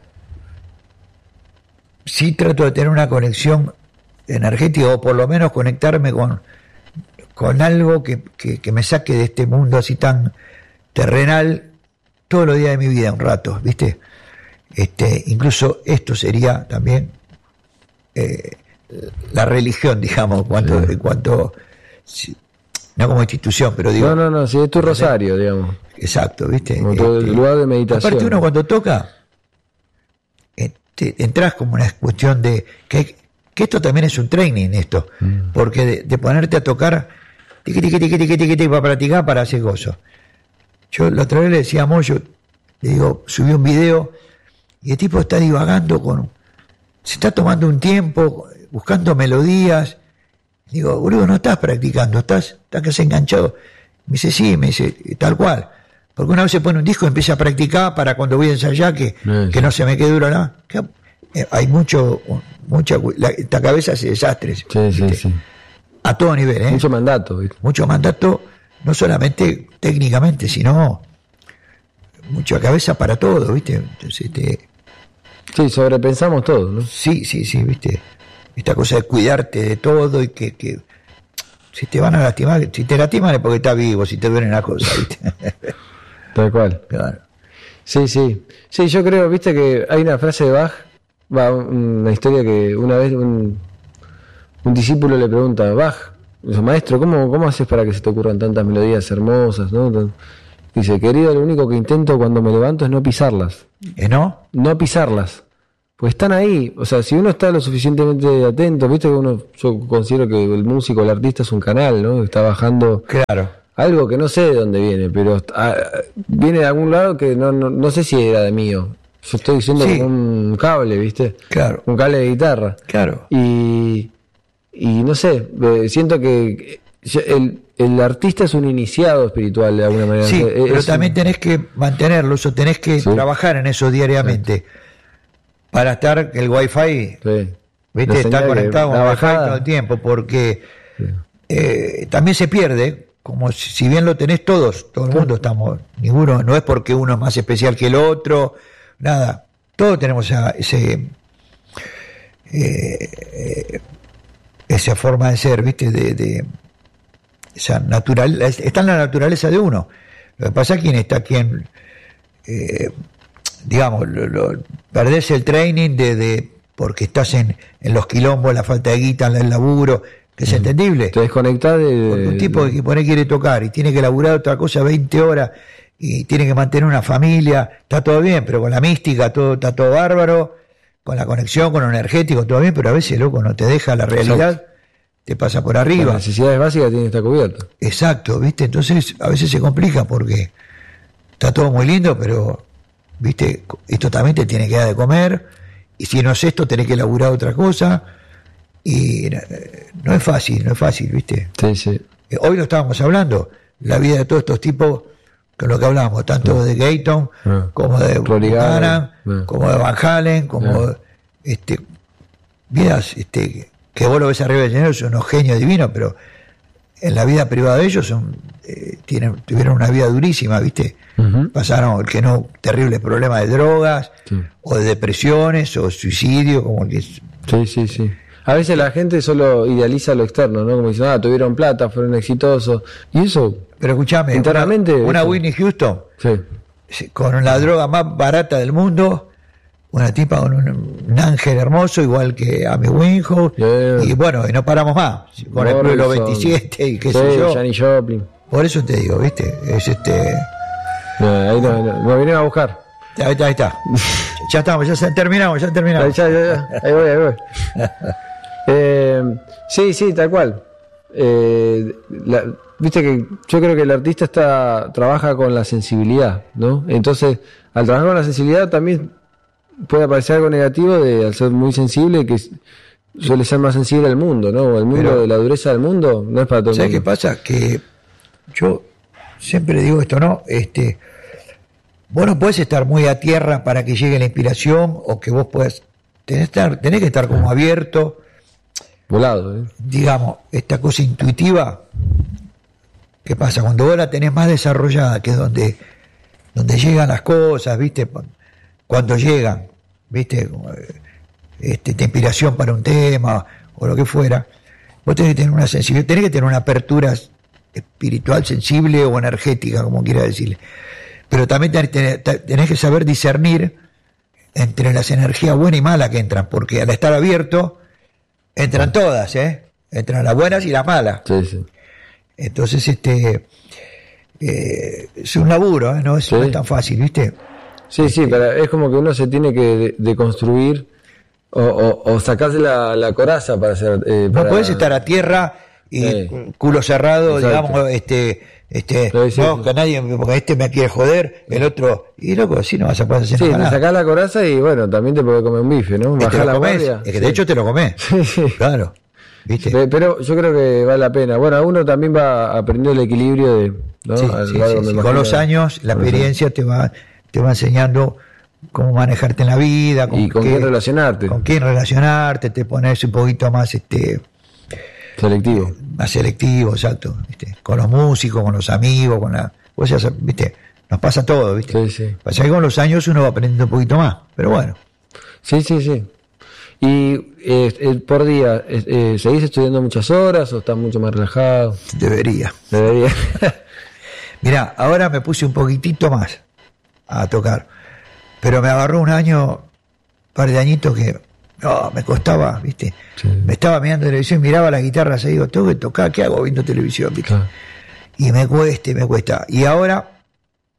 Sí trato de tener una conexión energética o por lo menos conectarme con, con algo que, que, que me saque de este mundo así tan terrenal todos los días de mi vida, un rato, ¿viste? Este, incluso esto sería también eh, la religión, digamos, cuanto, Sí. en cuanto, si- no como institución, pero digo, No, no, no, sí, es tu rosario, digamos. exacto, ¿viste? Como tu Este, lugar de meditación. Aparte uno cuando toca, eh, te- entras como una cuestión de que, que esto también es un training esto, Mm. porque de, de ponerte a tocar tiqui, tiqui, tiqui, tiqui, tiqui, tiqui, para practicar, para hacer gozo. Yo la otra vez le decía a Moyo, le digo, subí un video y el tipo está divagando con, se está tomando un tiempo, buscando melodías. Digo, boludo, no estás practicando, estás, estás casi enganchado. Me dice, sí, me dice, tal cual. Porque una vez se pone un disco y empieza a practicar para cuando voy a ensayar que, Sí, que sí. no se me quede duro nada. Que, eh, hay mucho, mucha, la, esta cabeza hace desastres. Sí, sí, ¿viste? sí. A todo nivel, ¿eh? Mucho mandato, ¿viste? Mucho mandato, no solamente técnicamente, sino mucha cabeza para todo, ¿viste? Entonces, este, Sí, sobrepensamos todo, ¿no? sí, sí, sí, ¿viste? Esta cosa de cuidarte de todo y que, que si te van a lastimar, si te lastiman es porque estás vivo, si te duelen las cosas, ¿viste? Tal cual. Claro. Sí, sí. Sí, yo creo, viste que hay una frase de Bach, va, una historia que una vez un, un discípulo le pregunta a Bach, dice, maestro, ¿cómo, ¿cómo haces para que se te ocurran tantas melodías hermosas, ¿no? Dice, querido, lo único que intento cuando me levanto es no pisarlas. ¿Eh, no? No pisarlas. Pues están ahí. O sea, si uno está lo suficientemente atento, viste que uno, yo considero que el músico, el artista es un canal, ¿no? Está bajando Claro. algo que no sé de dónde viene, pero ah, viene de algún lado que no, no, no sé si era de mío. Yo estoy diciendo Sí. como un cable, ¿viste? Claro. Un cable de guitarra. Claro. Y, y no sé, eh, siento que el, el artista es un iniciado espiritual de alguna manera. Sí, Es- pero es también un- tenés que mantenerlo, eso tenés que Sí. trabajar en eso diariamente. Para estar el wifi, sí. ¿viste? La Está señal que- conectado con la el wifi bajada. todo el tiempo, porque eh, también se pierde, como si, si bien lo tenés todos, todo el mundo estamos, ninguno, no es porque uno es más especial que el otro, nada, todos tenemos esa, ese, eh, eh, esa forma de ser, ¿viste? De, de esa natural, está en la naturaleza de uno. Lo que pasa es quien está quien eh, digamos, lo, lo, perdés el training de, de porque estás en, en los quilombos, la falta de guita, el laburo, que es entendible. Te desconectás de... Porque un tipo de- que pone quiere tocar y tiene que laburar otra cosa veinte horas y tiene que mantener una familia, está todo bien, pero con la mística todo está todo bárbaro, con la conexión, con lo energético, todo bien, pero a veces, loco, no te deja la realidad, te pasa por Las arriba. necesidades básicas tienen que estar cubiertas. Exacto, ¿viste? Entonces a veces se complica porque está todo muy lindo, pero, ¿viste? Esto también te tiene que dar de comer, y si no es esto, tenés que laburar otra cosa, y eh, no es fácil, no es fácil, ¿viste? Sí, sí. Eh, Hoy lo estábamos hablando, la vida de todos estos tipos, con lo que hablábamos, tanto de Gayton, Ah. como de Rory Buchanan, Gallagher, ah. como de Van Halen, como Ah. este, vidas este, que vos lo ves arriba del escenario, son unos genios divinos, pero en la vida privada de ellos son, eh, tienen, tuvieron una vida durísima, ¿viste? Ujú. Pasaron el que no, terribles problemas de drogas, Sí. o de depresiones, o suicidio, como el que es- Sí, sí, sí. A veces la gente solo idealiza lo externo, ¿no? Como dicen, ah, tuvieron plata, fueron exitosos. Y eso, Pero escúchame, una, Internamente, una eso. Whitney Houston, sí. con la droga más barata del mundo, una tipa con un, un ángel hermoso, igual que Amy Winehouse, Yeah. y bueno, y no paramos más, con el Club de los Morrison. veintisiete y qué Sí, sé yo. Janis Joplin. Por eso te digo, ¿viste? Es este. No, ahí no, no, nos vinieron a buscar. Ahí está, ahí está. Ya estamos, ya se- terminamos, ya Ahí, terminamos. ya, ya, ya. Ahí voy, ahí voy. Eh, sí, sí, tal cual. Eh, la- Viste que yo creo que el artista está trabaja con la sensibilidad, ¿no? Entonces, al trabajar con la sensibilidad también puede aparecer algo negativo de al ser muy sensible, que suele ser más sensible al mundo, ¿no? El mundo, Pero- de la dureza del mundo, no es para todo el ¿Sabes qué mundo. pasa? Que yo siempre digo esto, ¿no? Este, vos no podés estar muy a tierra para que llegue la inspiración, o que vos puedas. Tenés, estar- tenés que estar como abierto, Volado, ¿eh? digamos, esta cosa intuitiva. ¿Qué pasa? Cuando vos la tenés más desarrollada, que es donde, donde llegan las cosas, ¿viste? Cuando llegan, ¿viste? Este, esta inspiración para un tema o lo que fuera, vos tenés que tener una sensibilidad, tenés que tener una apertura espiritual, sensible o energética, como quiera decirle. Pero también tenés, tenés que saber discernir entre las energías buenas y malas que entran, porque al estar abierto, entran todas, ¿eh? Entran las buenas y las malas. Sí, sí. Entonces, este eh, es un laburo, ¿eh? No, es, Sí. no es tan fácil, ¿viste? Sí, sí, pero es como que uno se tiene que de- deconstruir o, o, o sacarse la, la coraza para hacer. Eh, No para- podés estar a tierra y Sí. culo cerrado, Exacto. digamos, este, este, Sí, sí, no, sí. que nadie, porque este me quiere joder, el otro, y loco, así no vas a poder hacer Sí, te nada. sacás la coraza y bueno, también te podés comer un bife, ¿no? Y te Bajás lo la comés, guardia. es que Sí. de hecho te lo comés, Sí, sí. claro, ¿viste? Pe- Pero yo creo que vale la pena. Bueno, uno también va aprendiendo el equilibrio de. ¿no? Sí, A lo sí, largo, sí, me sí. imagino, Con los años, la con los experiencia te va, te va enseñando cómo manejarte en la vida, Y con qué- quién relacionarte. con quién relacionarte, te pones un poquito más, este, Selectivo. más selectivo, exacto, ¿viste? Con los músicos, con los amigos, con la, vos ya sabés, ¿viste? Nos pasa todo, ¿viste? Sí, sí. Pasa que con los años uno va aprendiendo un poquito más, pero bueno, Sí, sí, sí. Y eh, eh, por día, eh, eh, ¿seguís estudiando muchas horas o estás mucho más relajado? debería. Debería. Mirá, ahora me puse un poquitito más a tocar, pero me agarró un año, un par de añitos que no, me costaba, ¿viste? Sí. Me estaba mirando televisión, miraba las guitarras y digo, tengo que tocar, ¿qué hago viendo televisión, ¿viste? Claro. Y me cuesta, y me cuesta. Y ahora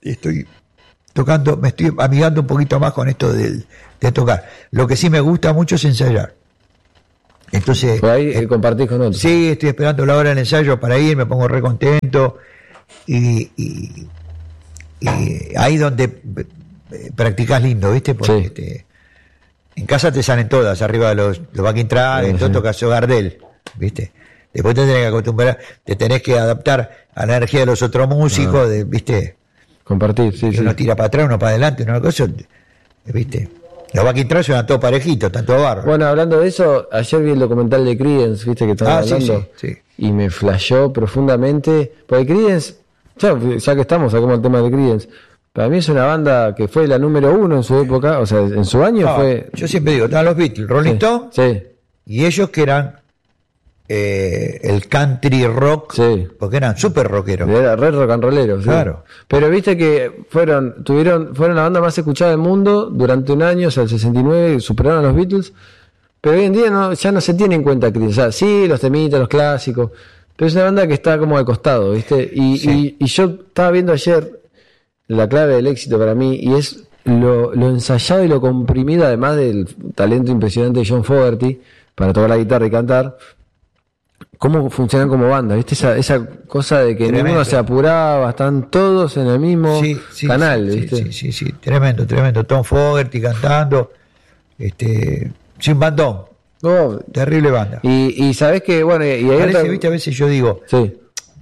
estoy tocando, me estoy amigando un poquito más con esto de, de tocar. Lo que sí me gusta mucho es ensayar. Entonces, por ahí eh, compartís con otros. Sí, estoy esperando la hora del ensayo para ir, me pongo re contento y, y, y ahí donde eh, practicás lindo, ¿viste? Porque Sí. este, en casa te salen todas, arriba de los, los Backing Track, Sí, en todo sí. tocas Gardel, ¿viste? Después te tenés que acostumbrar, te tenés que adaptar a la energía de los otros músicos, de, ¿viste? Compartir, sí, Que sí. uno tira para atrás, uno para adelante, una cosa, ¿viste? Los Backing Track suenan todos parejitos, tanto barro. Bueno, hablando de eso, ayer vi el documental de Creedence, viste que estaban Ah, sí, hablando, sí, sí. y me flashó profundamente, porque Creedence, ya, ya que estamos, sacamos el tema de Creedence, para mí es una banda que fue la número uno en su época, o sea, en su año No, fue... yo siempre digo, estaban los Beatles, Rolling Sí, Stone, sí, y ellos que eran eh, el country rock, sí. porque eran súper rockeros. Era re rock and rollero, sí. Claro. Pero viste que fueron, tuvieron, fueron la banda más escuchada del mundo durante un año, o sea, el sesenta y nueve, superaron a los Beatles, pero hoy en día no, ya no se tiene en cuenta Creedence. O sea, sí, los temitas, los clásicos, pero es una banda que está como de costado, ¿viste? Y, Sí. y, y yo estaba viendo ayer la clave del éxito para mí, y es lo, lo ensayado y lo comprimido, además del talento impresionante de John Fogerty para tocar la guitarra y cantar, cómo funcionan como banda, ¿viste? Esa, esa cosa de que Tremendo. ninguno se apuraba, están todos en el mismo Sí, sí, canal, sí, ¿viste? sí, sí, sí, tremendo, tremendo. Tom Fogerty cantando, este, sin bandón, No, terrible banda. y, y sabés que, bueno, y, y hay Parece, otra- viste, a veces yo digo, Sí,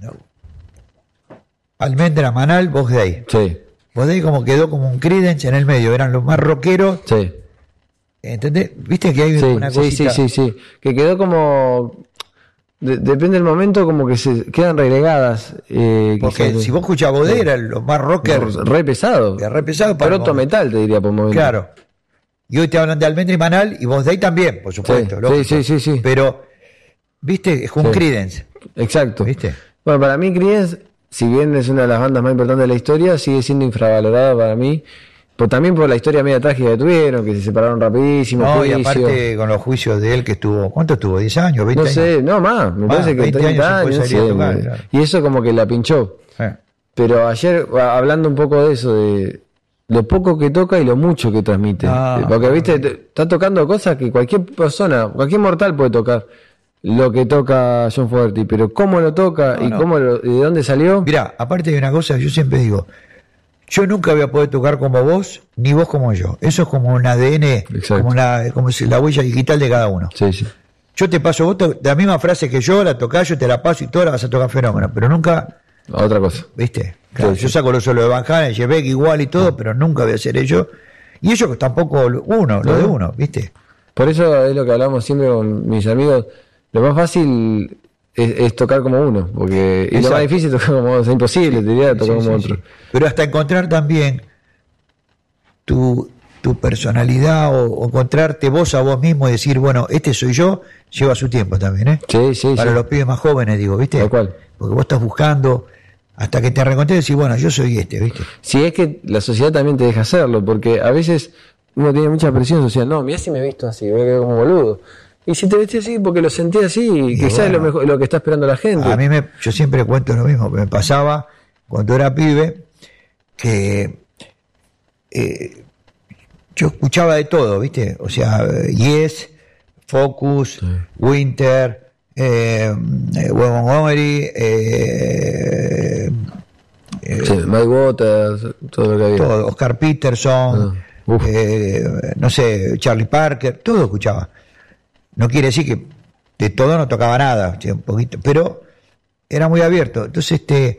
Almendra, Manal, Box Day. sí, Box Day como quedó como un Creedence en el medio, eran los más rockeros, sí. ¿entendés? Viste que hay Sí, una sí, cosita. sí, sí, sí. Que quedó como... de- depende del momento, como que se quedan relegadas. Eh, Porque quizás. si vos escuchás Box Day, eran los más rockers, Re pesado. que re pesado para el Proto momento. metal, te diría por momento. Claro. Y hoy te hablan de Almendra y Manal y Box Day también, por supuesto. Sí, lógico. sí, sí, sí, sí. Pero, viste, es un Sí. Creedence, Exacto. ¿viste? Bueno, para mí Creedence, si bien es una de las bandas más importantes de la historia, sigue siendo infravalorada para mí. Por, también por la historia media trágica que tuvieron, que se separaron rapidísimo. No, y juicio. aparte con los juicios de él que estuvo, ¿cuánto estuvo? ¿diez años? ¿veinte No años? sé, no más, me Más, parece que veinte treinta años años, sin no poder salir a sé, tocar, me- claro. y eso como que la pinchó. Eh. Pero ayer, a- hablando un poco de eso, de lo poco que toca y lo mucho que transmite. Ah, Eh, Porque, bueno. viste, te- está tocando cosas que cualquier persona, cualquier mortal puede tocar lo que toca John Fogerty, pero cómo lo toca No, y no. cómo lo- y de dónde salió. Mirá, aparte de una cosa, yo siempre digo, yo nunca voy a poder tocar como vos, ni vos como yo. Eso es como un A D N, Exacto. como, una, como si la huella digital de cada uno. Sí, sí. Yo te paso, vos to- la misma frase que yo, la tocás, yo te la paso y toda la vas a tocar fenómeno, pero nunca, Otra cosa. ¿viste? Claro, Sí, yo sí. saco lo solo de Van Halen, Shebeck igual y todo, pero nunca voy a hacer ello. Y ellos tampoco lo- uno, lo de No. uno, ¿viste? Por eso es lo que hablamos siempre con mis amigos. Lo más fácil es, es tocar como uno, porque y lo Exacto. más difícil es tocar como otro. Es imposible, te diría, tocar Sí, como sí, otro. sí. Pero hasta encontrar también tu, tu personalidad o, o encontrarte vos a vos mismo y decir, bueno, este soy yo, lleva su tiempo también, ¿eh? Sí, sí, Para sí. los pibes más jóvenes, digo, ¿viste? Tal cual. Porque vos estás buscando hasta que te reencontrés y decís, bueno, yo soy este, ¿viste? Si es que la sociedad también te deja hacerlo, porque a veces uno tiene mucha presión social. No, mirá si me he visto así, voy a quedar como boludo. Y si te vestí así porque lo sentí así, Y quizás es bueno. lo, mejor, lo que está esperando la gente. A mí me, yo siempre cuento lo mismo, me pasaba cuando era pibe, que eh, yo escuchaba de todo, ¿viste? O sea, eh, Yes, Focus, Winter, eh, eh, Wes Montgomery, eh, eh, Sí, Mike Waters, todo lo que había. todo, Oscar Peterson, Ah, uf. eh, no sé, Charlie Parker, todo escuchaba. No quiere decir que de todo no tocaba nada, o sea, un poquito, pero era muy abierto. Entonces, este,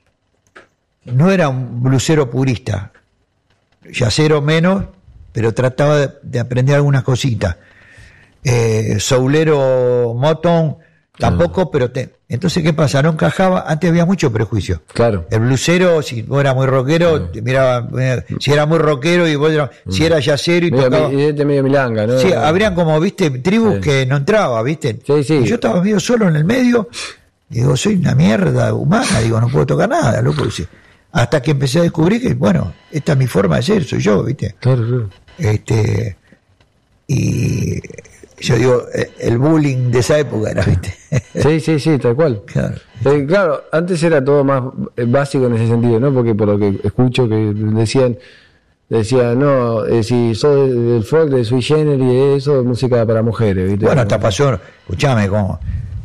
no era un blusero purista, yacero menos, pero trataba de, de aprender algunas cositas. Eh, soulero Motown tampoco, pero te, entonces ¿qué pasa? No encajaba, antes había mucho prejuicio. Claro. El blusero, si vos eras muy rockero, te miraba, eh, si era muy rockero y vos eras, si era yacero y Medio, tocaba. mi- este medio milanga, ¿no? Sí, habrían como, viste, tribus Sí. que no entraba, viste. Sí, sí. Y yo estaba medio solo en el medio, y digo, soy una mierda humana, digo, no puedo tocar nada, loco. Dice. Hasta que empecé a descubrir que, bueno, esta es mi forma de ser, soy yo, viste. Claro, claro. Este, y yo digo, el bullying de esa época era, ¿viste? Sí, sí, sí, tal cual. Claro. Eh, claro, antes era todo más básico en ese sentido, ¿no? Porque por lo que escucho que decían, decían, no, eh, si sos del folk, de Sui Generis, eso es música para mujeres, ¿viste? Bueno, hasta pasó, escuchame, como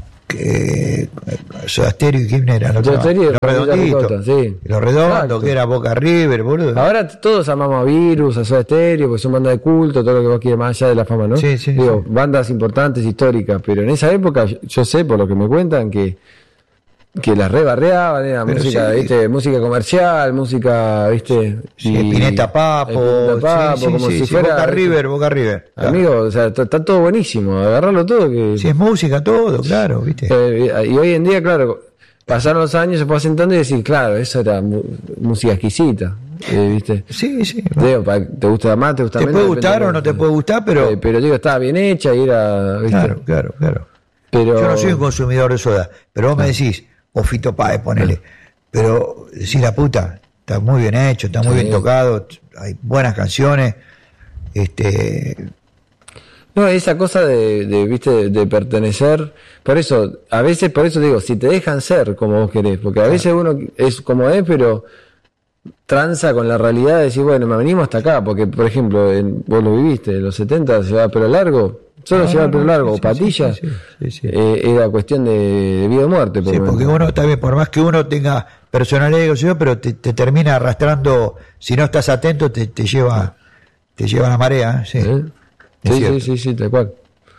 que Soda Stereo y Kirchner eran los, Soda Stereo, los redonditos, Ricota, sí. los redondos, Exacto. que era Boca River, boludo. Ahora todos amamos a Virus, a Soda Stereo, porque son bandas de culto, todo lo que vos quieras más allá de la fama, ¿no? Sí, sí, Digo, sí. bandas importantes, históricas, pero en esa época yo, yo sé, por lo que me cuentan, que que las rebarreaban, era Pero música, sí. ¿viste? Música comercial, música, ¿viste? Sí, Y- Spinetta Papo, Spinetta Papo, sí, sí, como sí, si sí, fuera Boca River, Boca River. Claro. amigo, o sea, está, está todo buenísimo, agarrarlo todo que Si es música, todo, claro, ¿viste? eh, y hoy en día, claro, pasaron los años, se fue asentando y decir, claro, eso era mu- música exquisita, eh, ¿viste? Sí, sí. Digo, pa- te gusta más, te gusta Te menos. puede depende gustar de- o no te puede gustar, pero... Eh, pero digo, estaba bien hecha y era, ¿viste? Claro, claro, claro. Pero Yo no soy un consumidor de soda, pero vos me decís, o Fito Páez, ponele, pero decís la puta, está muy bien hecho, está muy Sí. bien tocado, hay buenas canciones, este... no, esa cosa de, de viste, de, de pertenecer, por eso, a veces, por eso digo, si te dejan ser como vos querés, porque a veces uno es como es, pero tranza con la realidad de decir, bueno, me venimos hasta acá, porque, por ejemplo, en, vos lo viviste, en los setenta se llevaba pelo largo, solo No, llevaba no, pelo no, largo, sí, o patilla, sí, sí, sí, sí. eh, era cuestión de, de vida o muerte. por Sí, lo porque menos. uno también, por más que uno tenga personalidad y qué sé yo, pero te, te termina arrastrando, si no estás atento, te, te lleva te lleva la marea, ¿eh? Sí. ¿Eh? Es Sí, cierto. sí, sí, sí, tal cual.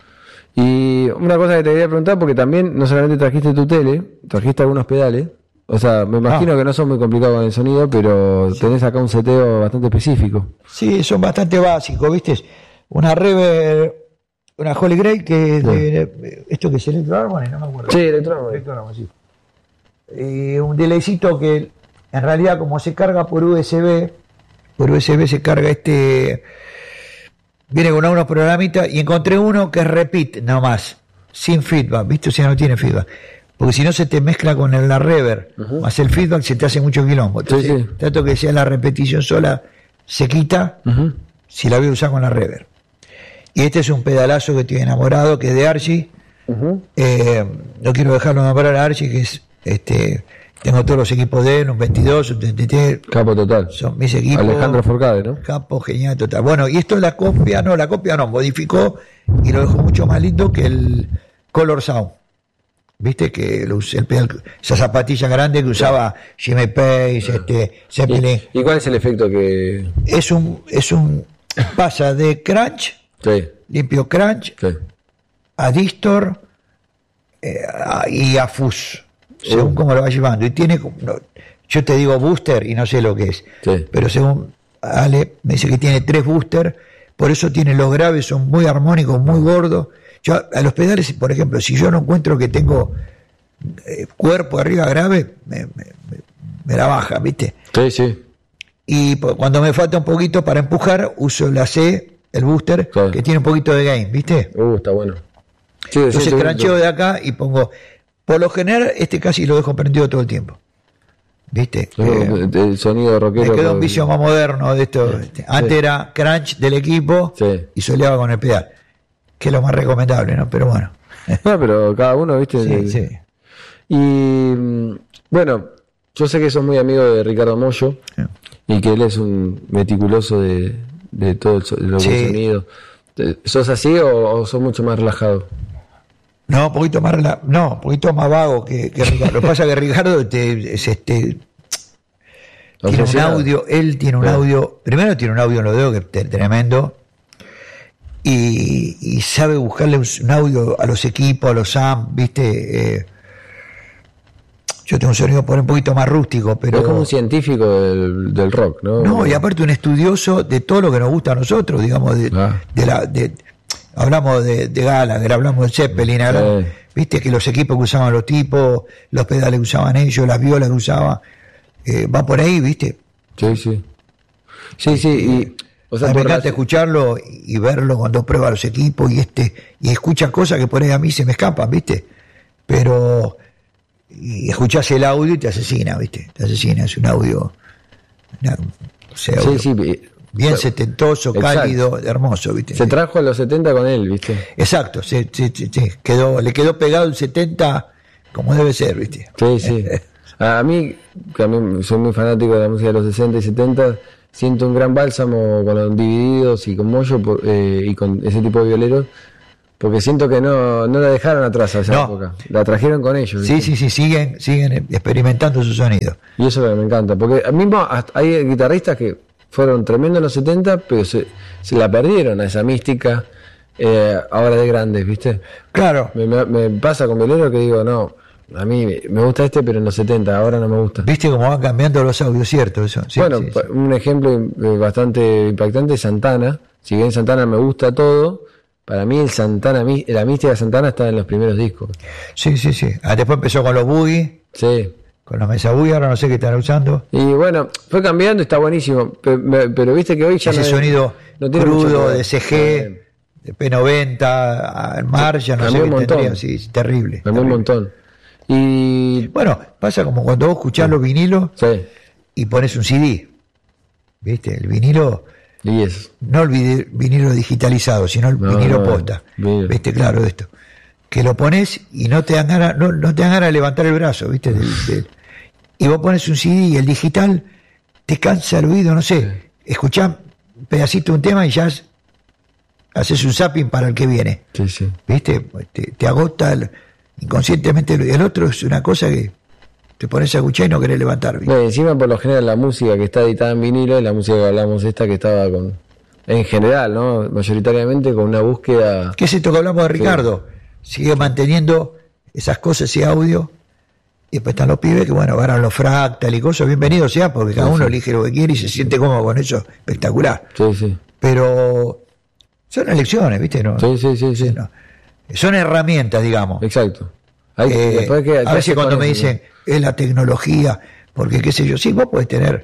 Y una cosa que te quería preguntar, porque también no solamente trajiste tu tele, trajiste algunos pedales. O sea, me imagino Ah. que no son muy complicados con el sonido, pero tenés acá un seteo bastante específico. Sí, son bastante básicos, ¿viste? Una Reverb, una Holy Grail que es de, esto que es Electro Harmony, no me acuerdo. Sí, Electro Harmony. Electro Harmony, sí. Y un delaycito que en realidad como se carga por U S B, por U S B se carga este, viene con unos programitas y encontré uno que es repeat nomás, sin feedback, ¿viste? O sea, no tiene feedback. Porque si no se te mezcla con el, la reverb, Ujú. más el feedback se te hace mucho quilombo. Entonces, Sí, sí. trato que sea la repetición sola, se quita, Ujú. si la voy a usar con la reverb. Y este es un pedalazo que estoy enamorado, que es de Archie. Ujú. Eh, no quiero dejarlo nombrar a Archie, que es, este, tengo todos los equipos de él, un veintidós, un treinta y tres, Capo total. son mis equipos. Alejandro Forcade, ¿no? Capo, genial, total. Bueno, y esto es la copia, no, la copia no, modificó y lo dejó mucho más lindo que el Color Sound. Viste que lo us- el pedal, esa zapatilla grande que usaba Jimmy Page, este, Zeppelin. ¿Y, y cuál es el efecto que...? Es un, es un, pasa de crunch, Sí, limpio crunch, sí. a distor eh, a- y a fuzz, según Uh. cómo lo va llevando. Y tiene, como- no, yo te digo booster y no sé lo que es, Sí. pero según Ale me dice que tiene tres booster, por eso tiene los graves, son muy armónicos, muy gordos. Yo a los pedales, por ejemplo, si yo no encuentro que tengo eh, cuerpo arriba grave, me, me- me- me la baja, ¿viste? Sí, sí. Y po- cuando me falta un poquito para empujar, uso la C, el booster, Claro. que tiene un poquito de gain, ¿viste? Uh, está bueno. Sí, Entonces sí, crancheo de acá y pongo. Por lo general, este casi lo dejo prendido todo el tiempo. ¿Viste? Eh, el sonido rockero. me quedó un con- vicio más moderno de esto. este. Antes era crunch del equipo Sí. y soleaba con el pedal. Que es lo más recomendable, ¿no? Pero bueno. No, pero cada uno, ¿viste? Sí, sí. Y mm, bueno, yo sé que sos muy amigo de Ricardo Mollo Sí. y que él es un meticuloso de, de todo el, so- de lo que Sí. es sonido. Eh, ¿Sos así o, o sos mucho más relajado? No, un poquito más, rela- no, un poquito más vago que, que Ricardo. Lo que pasa es que Ricardo te- es este, tiene un Obsesionado. audio, él tiene un Claro. audio, primero tiene un audio en los dedos que es tremendo, y, y sabe buscarle un, un audio a los equipos, a los amps, viste. Eh, yo tengo un sonido por un poquito más rústico, pero Es como un científico del, del rock, ¿no? no, y aparte un estudioso de todo lo que nos gusta a nosotros, digamos, de, Ah. de la, de, hablamos de, de Gallagher, hablamos de Zeppelin, hablamos- Sí. viste que los equipos que usaban los tipos, los pedales que usaban ellos, las violas que usaban, eh, va por ahí, viste. Sí, sí. Sí, sí, y... O sea, A mí me por encanta la- escucharlo y verlo cuando prueba los equipos y este y escucha cosas que por ahí a mí se me escapan, viste. Pero y escuchás el audio y te asesina, viste. Te asesina, es un audio. una- o sea, Sí, audio. sí, bien setentoso, Exacto. cálido, hermoso, ¿viste? Se trajo a los setenta con él, ¿viste? Exacto, se, se- se- se quedó, le quedó pegado el setenta como debe ser, ¿viste? Sí, sí. A mí, que a mí soy muy fanático de la música de los sesenta y setenta, siento un gran bálsamo con los Divididos y con Moyo por- eh, y con ese tipo de violeros, porque siento que no, no la dejaron atrás a esa No. época, la trajeron con ellos. Sí, ¿viste? sí, sí, siguen, siguen experimentando su sonido. Y eso me encanta, porque a mismo hasta hay guitarristas que fueron tremendos en los setenta, pero se, se la perdieron a esa mística eh, ahora de grandes, ¿viste? Claro, Me, me- me pasa con violeros que digo, no, a mí me gusta este, pero en los setenta, ahora no me gusta. viste cómo van cambiando los audios, ¿cierto? Eso. Sí, bueno, sí, pa- sí. un ejemplo eh, bastante impactante es Santana. Si bien Santana me gusta todo, para mí el Santana, mi- la mística de Santana está en los primeros discos. Sí, sí, sí. Ah, después empezó con los boogie, Sí. con los mesa boogie, ahora no sé qué están usando. Y bueno, fue cambiando y está buenísimo. Pe- me- Pero, viste que hoy ya Ese no hay- sonido no tiene mucho que crudo ver. de C G, Eh, de P noventa, al mar, ya no sé cambió qué un montón. tendría. Sí, sí, terrible. cambió un terrible. montón. Y. Bueno, pasa como cuando vos escuchás los vinilos Sí. y pones un C D. ¿Viste? El vinilo, Y es. no el vide- vinilo digitalizado, sino el No, vinilo no, posta. vinilo. ¿Viste? Claro, de esto. Que lo pones y no te dan ganas, no, no te dan ganas de levantar el brazo, ¿viste? Del- del- y vos pones un C D y el digital te cansa el oído, no sé. Escuchás un pedacito de un tema y ya has- haces un zapping para el que viene. Sí, sí. ¿Viste? Te, te agota el- inconscientemente. El, el otro es una cosa que te pones a escuchar y no querés levantar. ¿viste? No, y encima, por lo general, la música que está editada en vinilo es la música que hablamos, esta que estaba con. En general, ¿no? Mayoritariamente con una búsqueda. ¿Qué es esto que hablamos de Ricardo? Sigue manteniendo esas cosas, ese audio. Y después están los pibes que, bueno, agarran los fractal y cosas. Bienvenido sea, porque cada Sí, uno sí. elige lo que quiere y se siente cómodo con eso. Espectacular. Sí, sí. Pero son elecciones, ¿viste? No, Sí, sí, sí, sí. no. Son herramientas, digamos. Exacto. Hay, Eh, después que, a veces cuando me con eso, dicen es la tecnología, porque qué sé yo, sí, vos podés tener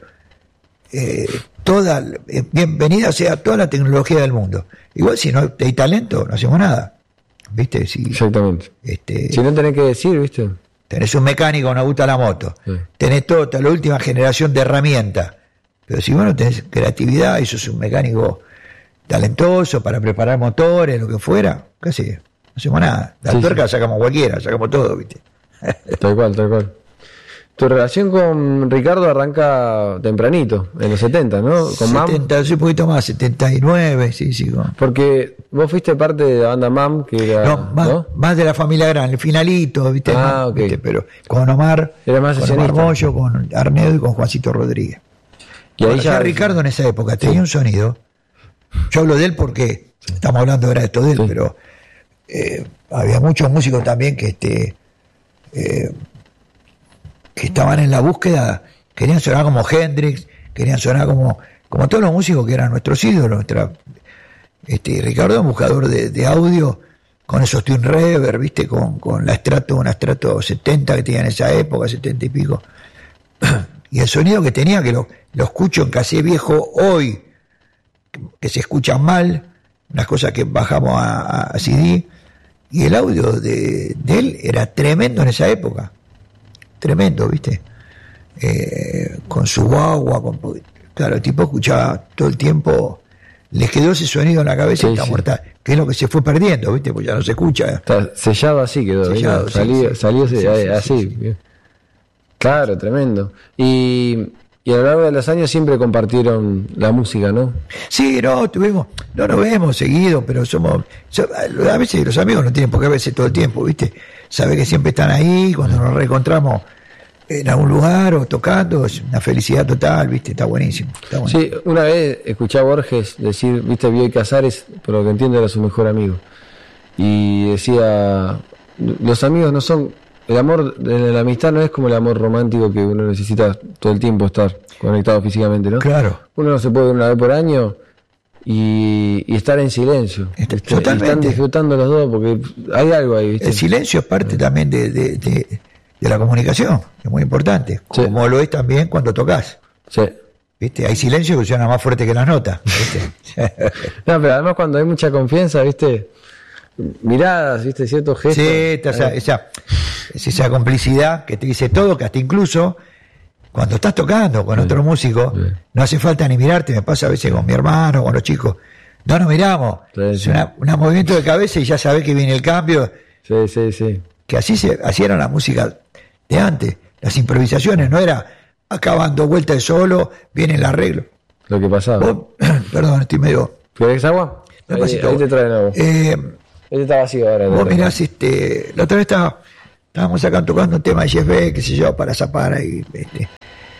eh, toda, eh, bienvenida sea toda la tecnología del mundo. Igual si no hay talento, no hacemos nada. ¿Viste? Si ¿no? Exactamente. este, Si no tenés que decir, ¿viste? tenés un mecánico, no gusta la moto, Sí. tenés toda la última generación de herramientas, pero si vos no tenés creatividad y sos un mecánico talentoso para preparar motores, lo que fuera, casi no hacemos nada. La Sí, tuerca la sacamos cualquiera, sacamos todo, ¿viste? Tal cual, tal cual. Tu relación con Ricardo arranca tempranito, en los setenta, ¿no? Con Mam. setenta, sí, un poquito más, setenta y nueve, sí, sí. con- Porque vos fuiste parte de la banda Mam, que era. No, más, ¿no? más de la familia grande, el finalito, ¿viste? Ah, No, ok. ¿viste? Pero con Omar, Era más con Omar sesionista. Moyo, con Arnedo y con Juancito Rodríguez. Y ahí Bueno, ya. ya Ricardo en esa época tenía un sonido. Yo hablo de él porque estamos hablando ahora de esto de él, Sí. pero eh, había muchos músicos también que este eh, que estaban en la búsqueda, querían sonar como Hendrix, querían sonar como, como todos los músicos que eran nuestros ídolos. Nuestra, este, Ricardo es un buscador de, de audio con esos Tune Reverb, ¿viste? Con, con la Strato, una Strato setenta que tenía en esa época, setenta y pico. Y el sonido que tenía, que lo, lo escucho en cassette viejo hoy, que, que se escuchan mal, unas cosas que bajamos a, a C D, y el audio de, de él era tremendo en esa época. Tremendo, ¿viste? Eh, con su guagua, con, claro, el tipo escuchaba todo el tiempo, le quedó ese sonido en la cabeza Sí, y está sí. muerta, que es lo que se fue perdiendo, ¿viste? Pues ya no se escucha. Está sellado así quedó. Sellado, ¿viste? sí, Salió, sí. salió Sí, se- sí, eh, sí, así. sí, sí. Claro, tremendo. Y, y a lo largo de los años siempre compartieron la música, ¿no? Sí, no, tuvimos, no nos vemos seguido, pero somos, so- a veces los amigos no tienen por qué verse todo el tiempo, ¿viste? Sabe que siempre están ahí, cuando nos reencontramos en algún lugar o tocando, es una felicidad total, ¿viste? Está buenísimo. Está bueno. Sí, una vez escuché a Borges decir, viste, Bioy Casares, por lo que entiendo era su mejor amigo. Y decía, los amigos no son, el amor, la amistad no es como el amor romántico que uno necesita todo el tiempo estar conectado físicamente, ¿no? Claro. Uno no se puede ver una vez por año y, y estar en silencio. Est- ¿viste? Y totalmente. están disfrutando los dos porque hay algo ahí, ¿viste? El silencio es parte también de, de, de, de la comunicación, es muy importante, Sí. como lo es también cuando tocas. Sí. ¿Viste? Hay silencio que suena más fuerte que las notas. ¿Viste? No, pero además cuando hay mucha confianza, ¿viste? Miradas, ¿viste? Ciertos gestos. Sí, está esa, esa, es esa complicidad que te dice todo, que hasta incluso cuando estás tocando con sí. otro músico, sí. no hace falta ni mirarte, me pasa a veces con mi hermano, con los chicos, no nos miramos, sí, es sí. un movimiento de cabeza y ya sabés que viene el cambio, sí, sí, sí. que así se así era la música de antes, las improvisaciones, no era acabando vuelta de solo, viene el arreglo. Lo que pasaba. Vos, perdón, estoy medio... ¿Querés agua? Ahí, ahí te traen agua. Eh, este está vacío ahora. Vos mirás, este, la otra vez estaba, estábamos acá tocando un tema de Jeff Beck, qué sé yo, para zapar ahí. Este,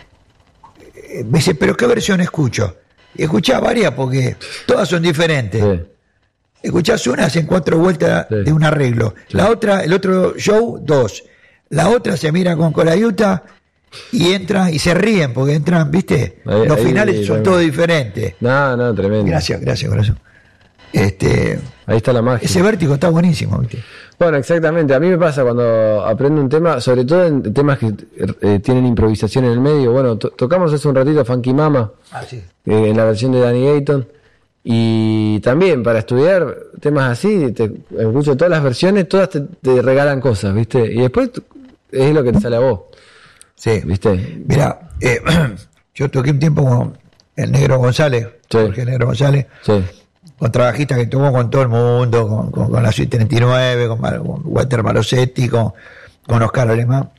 eh, me dice, ¿pero qué versión escucho? Y escuchás varias porque todas son diferentes. Sí. Escuchás una, hacen cuatro vueltas sí. de un arreglo. Sí. La otra, el otro show, dos. La otra se mira con Colayuta y entran y se ríen porque entran, ¿viste? Ahí, Los ahí, finales ahí, son ahí, todos diferentes. No, no, tremendo. Gracias, gracias, corazón. Este, ahí está la magia. Ese vértigo está buenísimo, ¿viste? Bueno, exactamente. A mí me pasa cuando aprendo un tema, sobre todo en temas que eh, tienen improvisación en el medio. Bueno, to- tocamos hace un ratito Funky Mama, ah, sí. eh, en la versión de Danny Gayton. Y también para estudiar temas así, te escucho todas las versiones, todas te, te regalan cosas, ¿viste? Y después es lo que te sale a vos. Sí. ¿Viste? Mira, eh, yo toqué un tiempo con el Negro González, sí. Jorge Negro González. Sí. Con trabajistas que tuvo con todo el mundo, con, con, con la Suite treinta y nueve, con, con Walter Marosetti, con, con Oscar Alemán.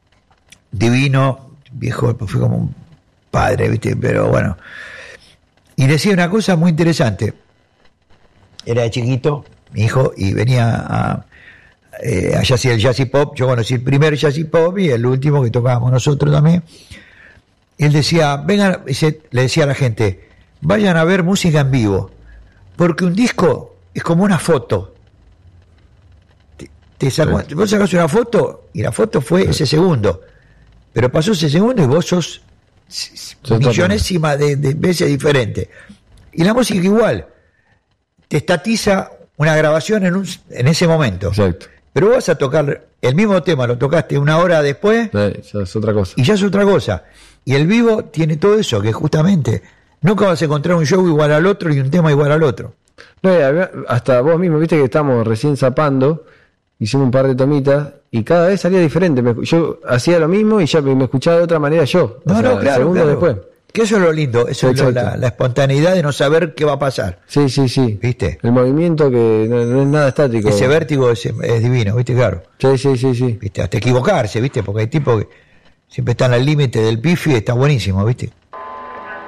Divino, viejo, fue como un padre, ¿viste? Pero bueno. Y decía una cosa muy interesante. Era de chiquito, mi hijo, y venía a, eh, a jazz, el jazz y pop. Yo conocí el primer jazz y pop y el último que tocábamos nosotros también. Y él decía, vengan, le decía a la gente, vayan a ver música en vivo. Porque un disco es como una foto. Te, te sacó, sí. Vos sacás una foto y la foto fue sí. ese segundo. Pero pasó ese segundo y vos sos millonésima de, de veces diferente. Y la música igual. Te estatiza una grabación en, un, en ese momento. Exacto. Pero vos vas a tocar el mismo tema, lo tocaste una hora después. Sí, ya es otra cosa. Y ya es otra cosa. Y el vivo tiene todo eso, que justamente... Nunca vas a encontrar un show igual al otro y un tema igual al otro. No, hasta vos mismo, viste que estamos recién zapando, hicimos un par de tomitas y cada vez salía diferente. Me, yo hacía lo mismo y ya me escuchaba de otra manera yo. No, o sea, no, claro, segundo claro. después. Que eso es lo lindo, eso es lo, la, la espontaneidad de no saber qué va a pasar. Sí, sí, sí. ¿Viste? El movimiento que no, no es nada estático. Ese vértigo es, es divino, ¿viste? Claro. Sí, sí, sí, sí. ¿Viste? Hasta equivocarse, ¿viste? Porque hay tipos que siempre están al límite del pifi y está buenísimo, ¿viste?